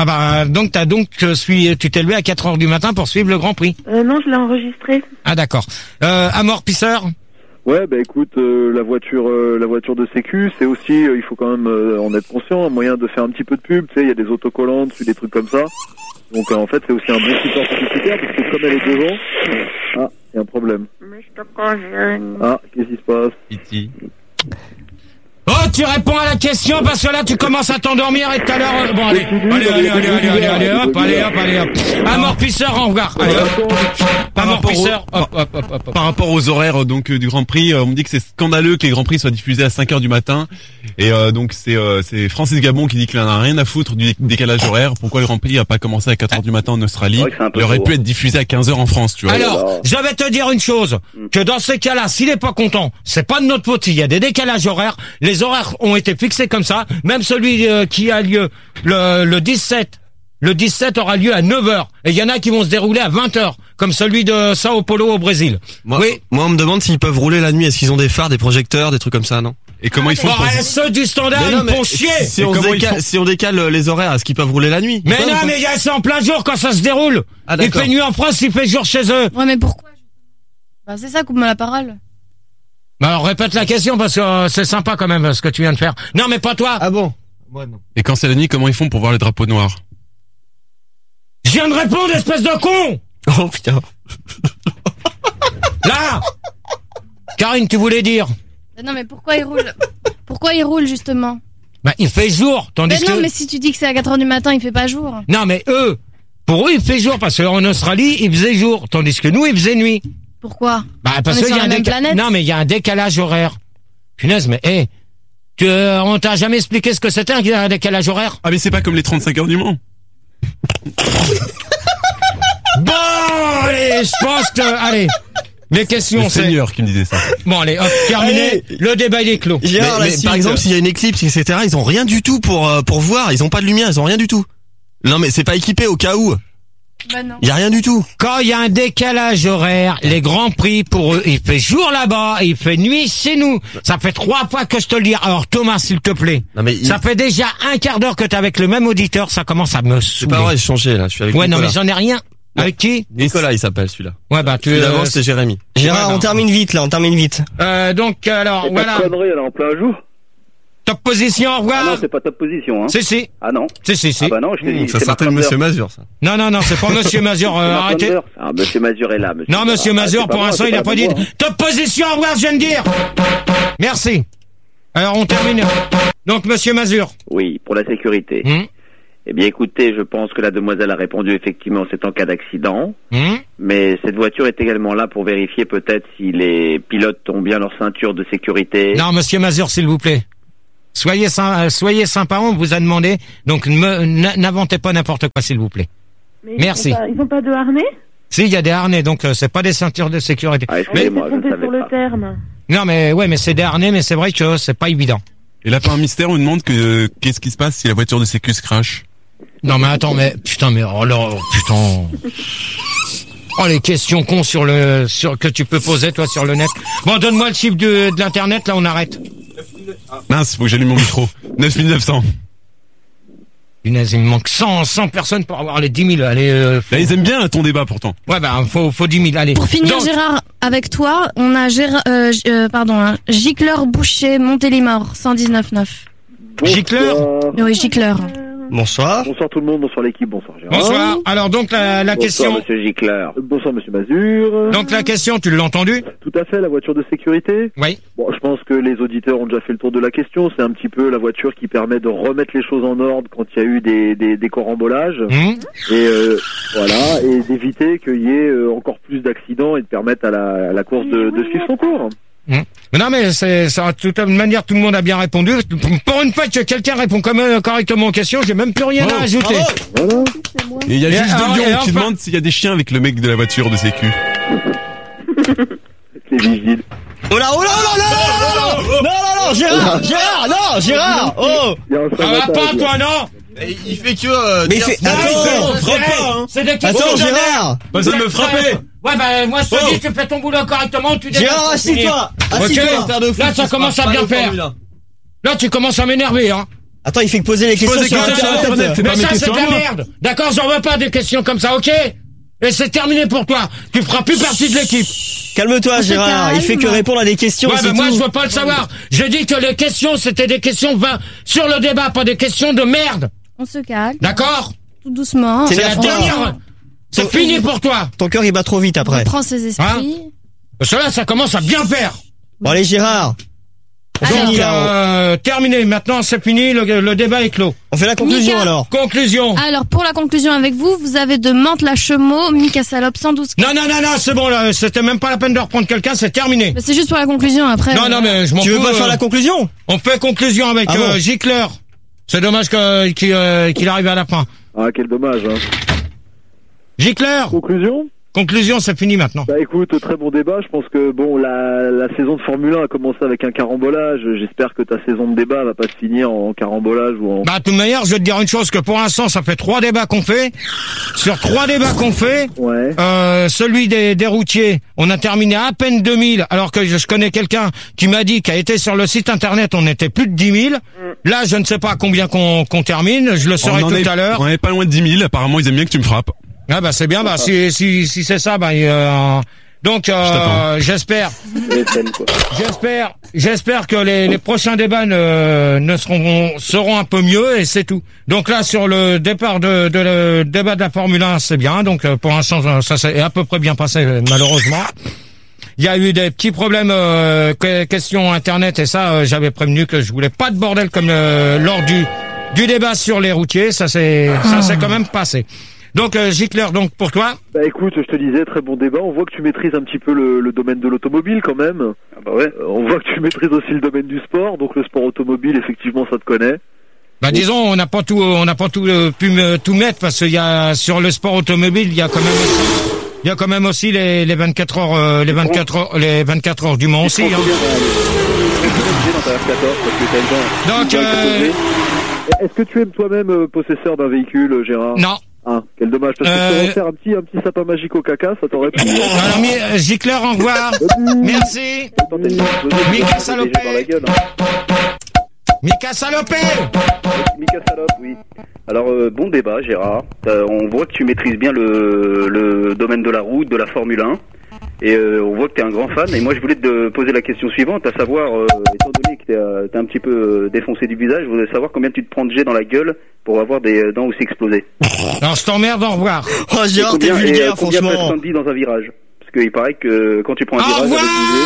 tu t'es levé à 4 heures du matin pour suivre le Grand Prix. Non, je l'ai enregistré. Ah, d'accord. Amortisseur? Ouais, écoute, la voiture de sécu, c'est aussi, il faut quand même en être conscient, un moyen de faire un petit peu de pub, tu sais, il y a des autocollants dessus, des trucs comme ça. Donc en fait, c'est aussi un bon support publicitaire, parce que comme elle est devant, il y a un problème. Qu'est-ce qui se passe? Iti. Oh, tu réponds à la question parce que là tu commences à t'endormir et tout à l'heure. Bon, allez, hop. Amortisseur en regard. Allez, hop. Amortisseur, hop. Par rapport aux horaires donc du Grand Prix, on me dit que c'est scandaleux que les Grands Prix soient diffusés à 5h du matin. Et donc c'est Francis Gabon qui dit qu'il en a rien à foutre du décalage horaire. Pourquoi le Grand Prix n'a pas commencé à 4h du matin en Australie? Il aurait pu être diffusé à 15h en France, tu vois. Alors, je vais te dire une chose, que dans ces cas-là, s'il est pas content, c'est pas de notre faute, il y a des décalages horaires. Les horaires ont été fixés comme ça. Même celui qui a lieu le 17. Le 17 aura lieu à 9h. Et il y en a qui vont se dérouler à 20h. Comme celui de Sao Paulo au Brésil. Moi, on me demande s'ils peuvent rouler la nuit. Est-ce qu'ils ont des phares, des projecteurs, des trucs comme ça, non? Et comment ils font ceux du standard, ils font chier. Si on décale les horaires, est-ce qu'ils peuvent rouler la nuit? Mais non, mais c'est en plein jour quand ça se déroule. Ah, il fait nuit en France, il fait jour chez eux. Ouais, mais pourquoi? C'est ça, coupe-moi la parole. Alors répète la question parce que c'est sympa quand même ce que tu viens de faire. Non, mais pas toi. Ah bon? Moi non. Et quand c'est la nuit, comment ils font pour voir les drapeaux noirs? Je viens de répondre, espèce de con. Oh putain. Là, Karine, tu voulais dire? Non, mais pourquoi ils roulent? Pourquoi ils roulent justement? Il fait jour, tandis que... Non, mais si tu dis que c'est à 4h du matin, il fait pas jour. Non, mais pour eux, il fait jour parce qu'en Australie, il faisait jour, tandis que nous, il faisait nuit. Pourquoi? Parce qu'il y a non, mais il y a un décalage horaire. Punaise, mais on t'a jamais expliqué ce que c'était un décalage horaire? Ah, mais c'est pas comme les 35 heures du Mans. Bon, allez, je pense que... Allez, les questions, c'est... Seigneur qui me disait ça. Bon, allez, hop, terminé. Le débat, il est clos. Mais par exemple, s'il y a une éclipse, etc., ils ont rien du tout pour voir. Ils ont pas de lumière, ils ont rien du tout. Non, mais c'est pas équipé au cas où. Non. Il y a rien du tout. Quand il y a un décalage horaire, les Grands Prix, pour eux, il fait jour là-bas, il fait nuit chez nous. Ça fait 3 fois que je te le dis. Alors Thomas, s'il te plaît. Non, mais ça fait déjà un quart d'heure que t'es avec le même auditeur, ça commence à me saouler. C'est pas vrai, j'ai changé là, je suis avec Nicolas. Nicolas. Non, mais j'en ai rien. Avec qui? Nicolas, il s'appelle celui-là. Ouais, celui d'avant, c'est Jérémy. Gérard, on termine vite là, on termine vite. Donc alors, et voilà. Ta connerie, elle est en plein jour. Top position, au revoir. Ah non, c'est pas top position, hein. Si. Ah non. Si. Ah bah non, je te dis. Ça s'appelle Monsieur Mazur, ça. Non, c'est pas Monsieur Mazur, arrêtez. Ah, Monsieur Mazur est là, monsieur. Non, Monsieur Mazur, pour l'instant, il a pas dit. Top position, au revoir, je viens de dire. Merci. Alors, on termine. Donc, Monsieur Mazur. Oui, pour la sécurité. Eh bien, écoutez, je pense que la demoiselle a répondu effectivement, c'est en cas d'accident. Mais cette voiture est également là pour vérifier peut-être si les pilotes ont bien leur ceinture de sécurité. Non, Monsieur Mazur, s'il vous plaît. Soyez sympa, on vous a demandé. Donc, n'inventez pas n'importe quoi, s'il vous plaît. Mais merci. Ils ont pas de harnais? Si, il y a des harnais, donc c'est pas des ceintures de sécurité. Ah, excusez-moi, je ne savais sur le terme. Non, mais c'est des harnais, mais c'est vrai que c'est pas évident. Et là, par un mystère, on nous demande qu'est-ce qui se passe si la voiture de sécu se crache. Non, mais attends, putain, oh, les questions cons que tu peux poser, toi, sur le net. Bon, donne-moi le chiffre de l'internet, là, on arrête. Mince, faut que j'allume mon micro. 9900. Punaise, il me manque 100 personnes pour avoir les 10 000. Allez, là, ils aiment bien ton débat, pourtant. Ouais, faut 10 000, allez. Pour finir, donc, Gérard, avec toi, on a Gicleur Boucher, Montélimar, 119,9. Gicleur? Oui, Gicleur. Bonsoir. Bonsoir tout le monde, bonsoir l'équipe, bonsoir Gérard. Bonsoir. Alors donc la question. Bonsoir monsieur Gicleur. Bonsoir monsieur Mazur. Donc la question, tu l'as entendu? Tout à fait, la voiture de sécurité. Oui. Bon, je pense que les auditeurs ont déjà fait le tour de la question. C'est un petit peu la voiture qui permet de remettre les choses en ordre quand il y a eu des corambolages. Et voilà, et d'éviter qu'il y ait encore plus d'accidents et de permettre à la course de suivre son cours. Mais non, mais c'est ça. De toute manière, tout le monde a bien répondu. Pour une fois que quelqu'un répond quand même correctement aux questions, j'ai même plus rien à ajouter. Voilà. Et il y a juste de Lyon qui demande s'il y a des chiens avec le mec de la voiture de sécu. C'est vigile. Oh là, Gérard, oh! Ça va pas, toi, non? Il fait que... Mais il fait... Attends, frappe pas, hein. C'est des questions. Attends, Gérard! Pas besoin de me frapper. Ouais, moi, je te dis, tu fais ton boulot correctement, tu Gérard, assis-toi! Là, ça commence à bien faire. Là, tu commences à m'énerver, hein. Attends, il fait que poser les questions sur Internet. Mais ça, c'est de la merde. D'accord, j'en veux pas des questions comme ça, ok? Et c'est terminé pour toi. Tu feras plus partie de l'équipe. Calme-toi, Gérard. Il fait que répondre à des questions. Ouais, mais moi, je veux pas le savoir. Je dis que les questions, c'était des questions sur le débat, pas des questions de merde. On se calme. D'accord? Tout doucement. C'est la dernière. C'est fini pour toi. Ton cœur, il bat trop vite après. On prend ses esprits. Cela, ça commence à bien faire. Bon, allez, Gérard. Donc, terminé. Maintenant, c'est fini. Le débat est clos. On fait la conclusion, alors. Conclusion. Alors, pour la conclusion avec vous, vous avez de Mantes-la-Chemeau, Mika Salope, 112. Non, c'est bon, là. C'était même pas la peine de reprendre quelqu'un, c'est terminé. Mais c'est juste pour la conclusion, après. Non, mais je m'en fous. Tu veux pas faire la conclusion? On fait conclusion avec Gicleur. C'est dommage qu'il arrive à la fin. Ah, quel dommage, hein. Gicleur. Conclusion, c'est fini maintenant. Bah écoute, très bon débat. Je pense que bon, la saison de Formule 1 a commencé avec un carambolage. J'espère que ta saison de débat va pas se finir en carambolage ou en... Bah de toute manière, je vais te dire une chose, que pour l'instant, ça fait 3 débats qu'on fait. Sur 3 débats qu'on fait, celui des routiers, on a terminé à peine 2000, alors que je connais quelqu'un qui m'a dit qu'a été sur le site internet, on était plus de 10 000. Là, je ne sais pas à combien qu'on termine, je le saurai tout à l'heure. On est pas loin de 10 000, apparemment ils aiment bien que tu me frappes. Ah bah c'est bien, si c'est ça, donc j'espère que les prochains débats seront un peu mieux, et c'est tout. Donc là, sur le départ le débat de la Formule 1, c'est bien. Donc pour l'instant, ça s'est à peu près bien passé, malheureusement. Il y a eu des petits problèmes questions internet, et ça j'avais prévenu que je voulais pas de bordel comme lors du débat sur les routiers. Ça s'est quand même passé. Donc Gicleur, donc pour toi. Bah écoute, je te disais, très bon débat. On voit que tu maîtrises un petit peu le domaine de l'automobile quand même. Ah bah ouais. On voit que tu maîtrises aussi le domaine du sport. Donc le sport automobile, effectivement, ça te connaît. Bah disons, on n'a pas tout pu tout mettre, parce qu'il y a sur le sport automobile, il y a quand même aussi les 24 heures, les 24 heures du Mans aussi. Hein. Donc est-ce que tu es toi-même possesseur d'un véhicule, Gérard? Non. Ah, quel dommage, parce que tu aurais faire un petit sapin magique au caca, ça t'aurait plu. Alors, Gicleur, au revoir. Merci. Mika Salope. Mika Salope. Mika Salope, oui. Alors, bon débat, Gérard. On voit que tu maîtrises bien le domaine de la route, de la Formule 1. Et on voit que t'es un grand fan. Et moi, je voulais te poser la question suivante, à savoir, étant donné que t'es un petit peu défoncé du visage, je voulais savoir combien tu te prends de jet dans la gueule pour avoir des dents aussi explosées. Alors, je t'emmerde, au revoir. Oh, Gérard, t'es vulgaire, combien franchement. passe dans un virage? Parce qu'il paraît que quand tu prends un virage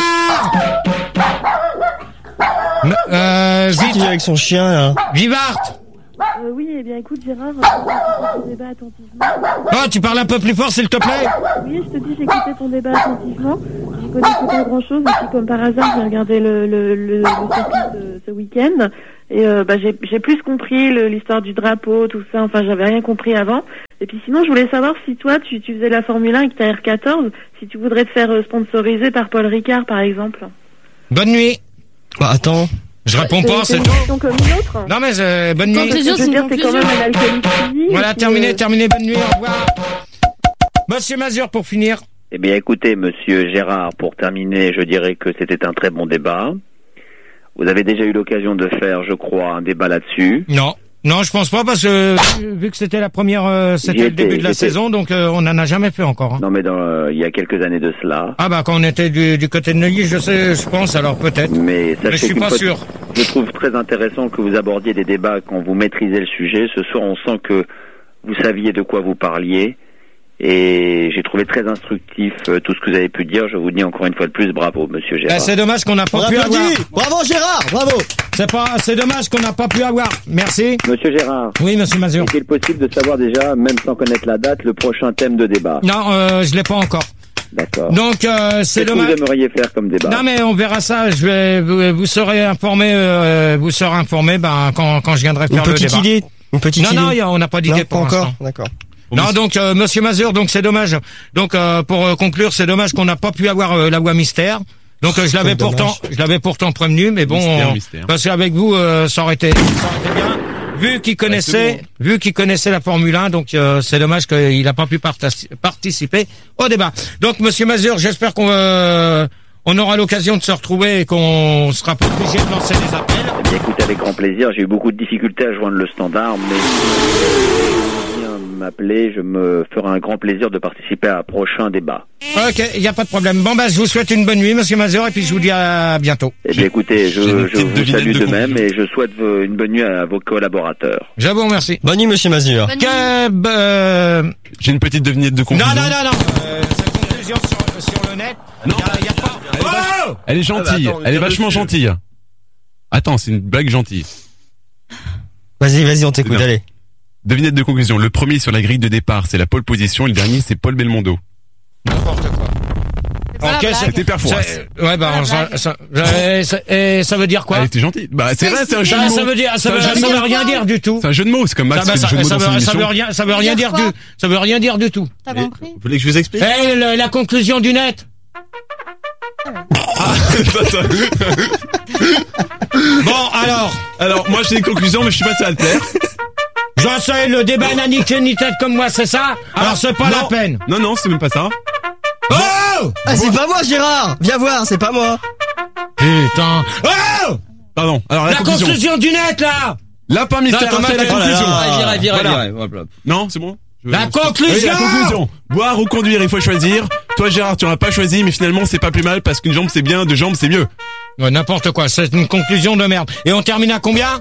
Vite. Il est avec son chien, là. Vivart. Oui, eh bien écoute Gérard, j'écoutais ton débat attentivement. Oh, tu parles un peu plus fort s'il te plaît. Oui, je te dis, j'écoutais ton débat attentivement. J'y connaissais pas grand chose, et puis comme par hasard, j'ai regardé le circuit ce week-end. Et j'ai plus compris l'histoire du drapeau, tout ça, enfin j'avais rien compris avant. Et puis sinon, je voulais savoir si toi, tu faisais la Formule 1 et que t'as R14, si tu voudrais te faire sponsoriser par Paul Ricard par exemple. Bonne nuit. Bah attends. Je réponds pas, c'est tout. Comme une autre. Non mais bonne nuit. Conclusion, c'est une conclusion. T'es quand même un alcoolique physique. Voilà, terminé, bonne nuit, au revoir. Monsieur Mazur, pour finir. Eh bien, écoutez, monsieur Gérard, pour terminer, je dirais que c'était un très bon débat. Vous avez déjà eu l'occasion de faire, je crois, un débat là-dessus. Non, je pense pas parce que vu que c'était la première, c'était le début de la saison, donc on n'en a jamais fait encore. Hein. Non, mais il y a quelques années de cela. Ah bah quand on était du côté de Neuilly, je pense, alors peut-être. Mais je suis pas sûr. Je trouve très intéressant que vous abordiez des débats quand vous maîtrisez le sujet. Ce soir, on sent que vous saviez de quoi vous parliez. Et j'ai trouvé très instructif tout ce que vous avez pu dire. Je vous dis encore une fois de plus, bravo, monsieur Gérard. C'est dommage qu'on n'a pas pu avoir. Bravo Gérard, bravo. C'est dommage qu'on n'a pas pu avoir. Merci. Monsieur Gérard. Oui, monsieur Mazur. Est-il possible de savoir déjà, même sans connaître la date, le prochain thème de débat? Non, je l'ai pas encore. D'accord. Donc c'est dommage. Qu'est-ce que vous aimeriez faire comme débat? Non mais on verra ça. Vous serez informé. Vous serez informé quand je viendrai faire le débat. Une petite idée. Non, on n'a pas d'idée pour l'instant. D'accord. Non, donc monsieur Mazur, donc c'est dommage. Donc pour conclure, c'est dommage qu'on n'a pas pu avoir la voix mystère. Donc je l'avais pourtant prévenu, mais bon, mystère. parce qu'avec vous ça aurait été bien. Vu qu'il connaissait la Formule 1, donc c'est dommage qu'il n'a pas pu participer au débat. Donc monsieur Mazur, j'espère qu'on aura l'occasion de se retrouver et qu'on sera pas obligé de lancer des appels. Eh bien, écoutez, avec grand plaisir. J'ai eu beaucoup de difficultés à joindre le standard, mais m'appeler, je me ferai un grand plaisir de participer à un prochain débat. Ok, il n'y a pas de problème. Bon, je vous souhaite une bonne nuit, monsieur Mazur, et puis je vous dis à bientôt. Eh bien, écoutez, je vous salue de même et je souhaite une bonne nuit à vos collaborateurs. Je vous remercie. Bonne nuit, monsieur Mazur. J'ai une petite devinette de conclusion. Non. Cette conclusion sur le net, il n'y a pas... Elle est gentille, elle est vachement gentille. Attends, c'est une blague gentille. Vas-y, on t'écoute, allez. Devinette de conclusion. Le premier sur la grille de départ, c'est la pole position. Et le dernier, c'est Paul Belmondo. N'importe quoi. Ok, c'était Perfouras. Ouais, ça veut dire quoi? Elle était gentille. Bah, c'est vrai, c'est un jeu de mots. Ça veut rien dire du tout. C'est un jeu de mots, c'est comme Max fait le jeu de mots dans son émission. Ça veut rien dire du tout. T'as compris? Vous voulez que je vous explique? La conclusion du net. Bon, alors, moi j'ai une conclusion, mais je suis pas à le faire. J'en sais, le débat n'a ni queue ni tête comme moi, c'est ça? Alors c'est pas la peine. Non, c'est même pas ça. Oh! C'est pas moi, Gérard! Viens voir, c'est pas moi! Putain! Oh! Pardon, alors la conclusion du net, là! Lapin mystère a fait la conclusion. Virez. Non, c'est bon? La conclusion! Oui, la conclusion! Boire ou conduire, il faut choisir. Toi, Gérard, tu n'as pas choisi, mais finalement, c'est pas plus mal parce qu'une jambe c'est bien, deux jambes c'est mieux. Ouais, n'importe quoi, c'est une conclusion de merde. Et on termine à combien?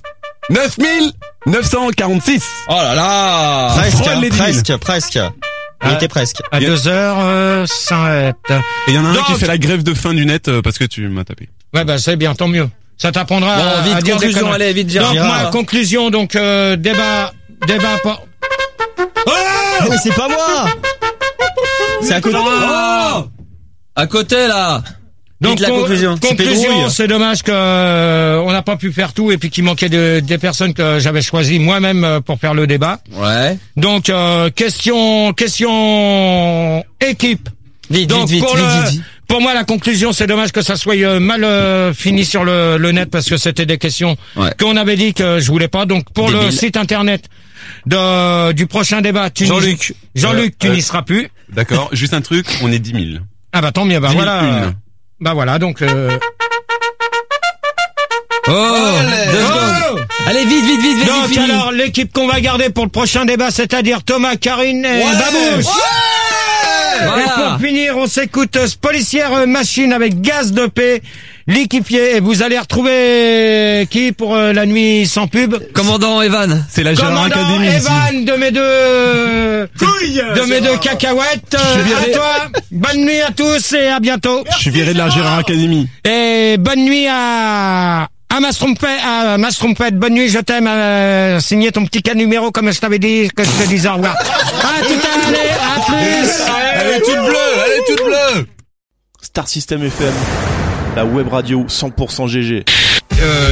9946. Oh là là! Presque. Il était presque. À 2h07. Et il y en a un qui fait la grève de faim du net parce que tu m'as tapé. Ouais, c'est bien, tant mieux. Ça t'apprendra à dire des conneries. Allez, vite, Gérard. Donc, ma conclusion, débat pas... Oh! Mais c'est pas moi! C'est à côté. Oh! À côté, là! Donc, la conclusion, c'est dommage que on n'a pas pu faire tout et puis qu'il manquait des personnes que j'avais choisies moi-même pour faire le débat. Ouais. Donc, question équipe. Vite. Pour moi, la conclusion, c'est dommage que ça soit mal fini sur le net parce que c'était des questions qu'on avait dit que je voulais pas. Donc, pour le site internet du prochain débat, Jean-Luc, tu n'y seras plus. D'accord. Juste un truc, on est 10 000. Ah bah tant mieux, voilà. Bah voilà, donc... 2 secondes. Allez, vite, donc fini. Alors, l'équipe qu'on va garder pour le prochain débat, c'est-à-dire Thomas, Karine et Babouche. Et pour finir, on s'écoute Policière Machine avec Gaz de paix, liquéfié. Et vous allez retrouver qui pour la nuit sans pub? Commandant Evan. C'est la Gérard Academy. Evan de mes deux cacahuètes. À toi. Bonne nuit à tous et à bientôt. Je suis viré de la Gérard Academy. Et bonne nuit à Mastrompette, bonne nuit, je t'aime, signer ton petit cas numéro comme je t'avais dit, que je te disais au revoir. À tout à l'heure, à plus. Elle est toute bleue. Star System FM, la web radio 100% GG.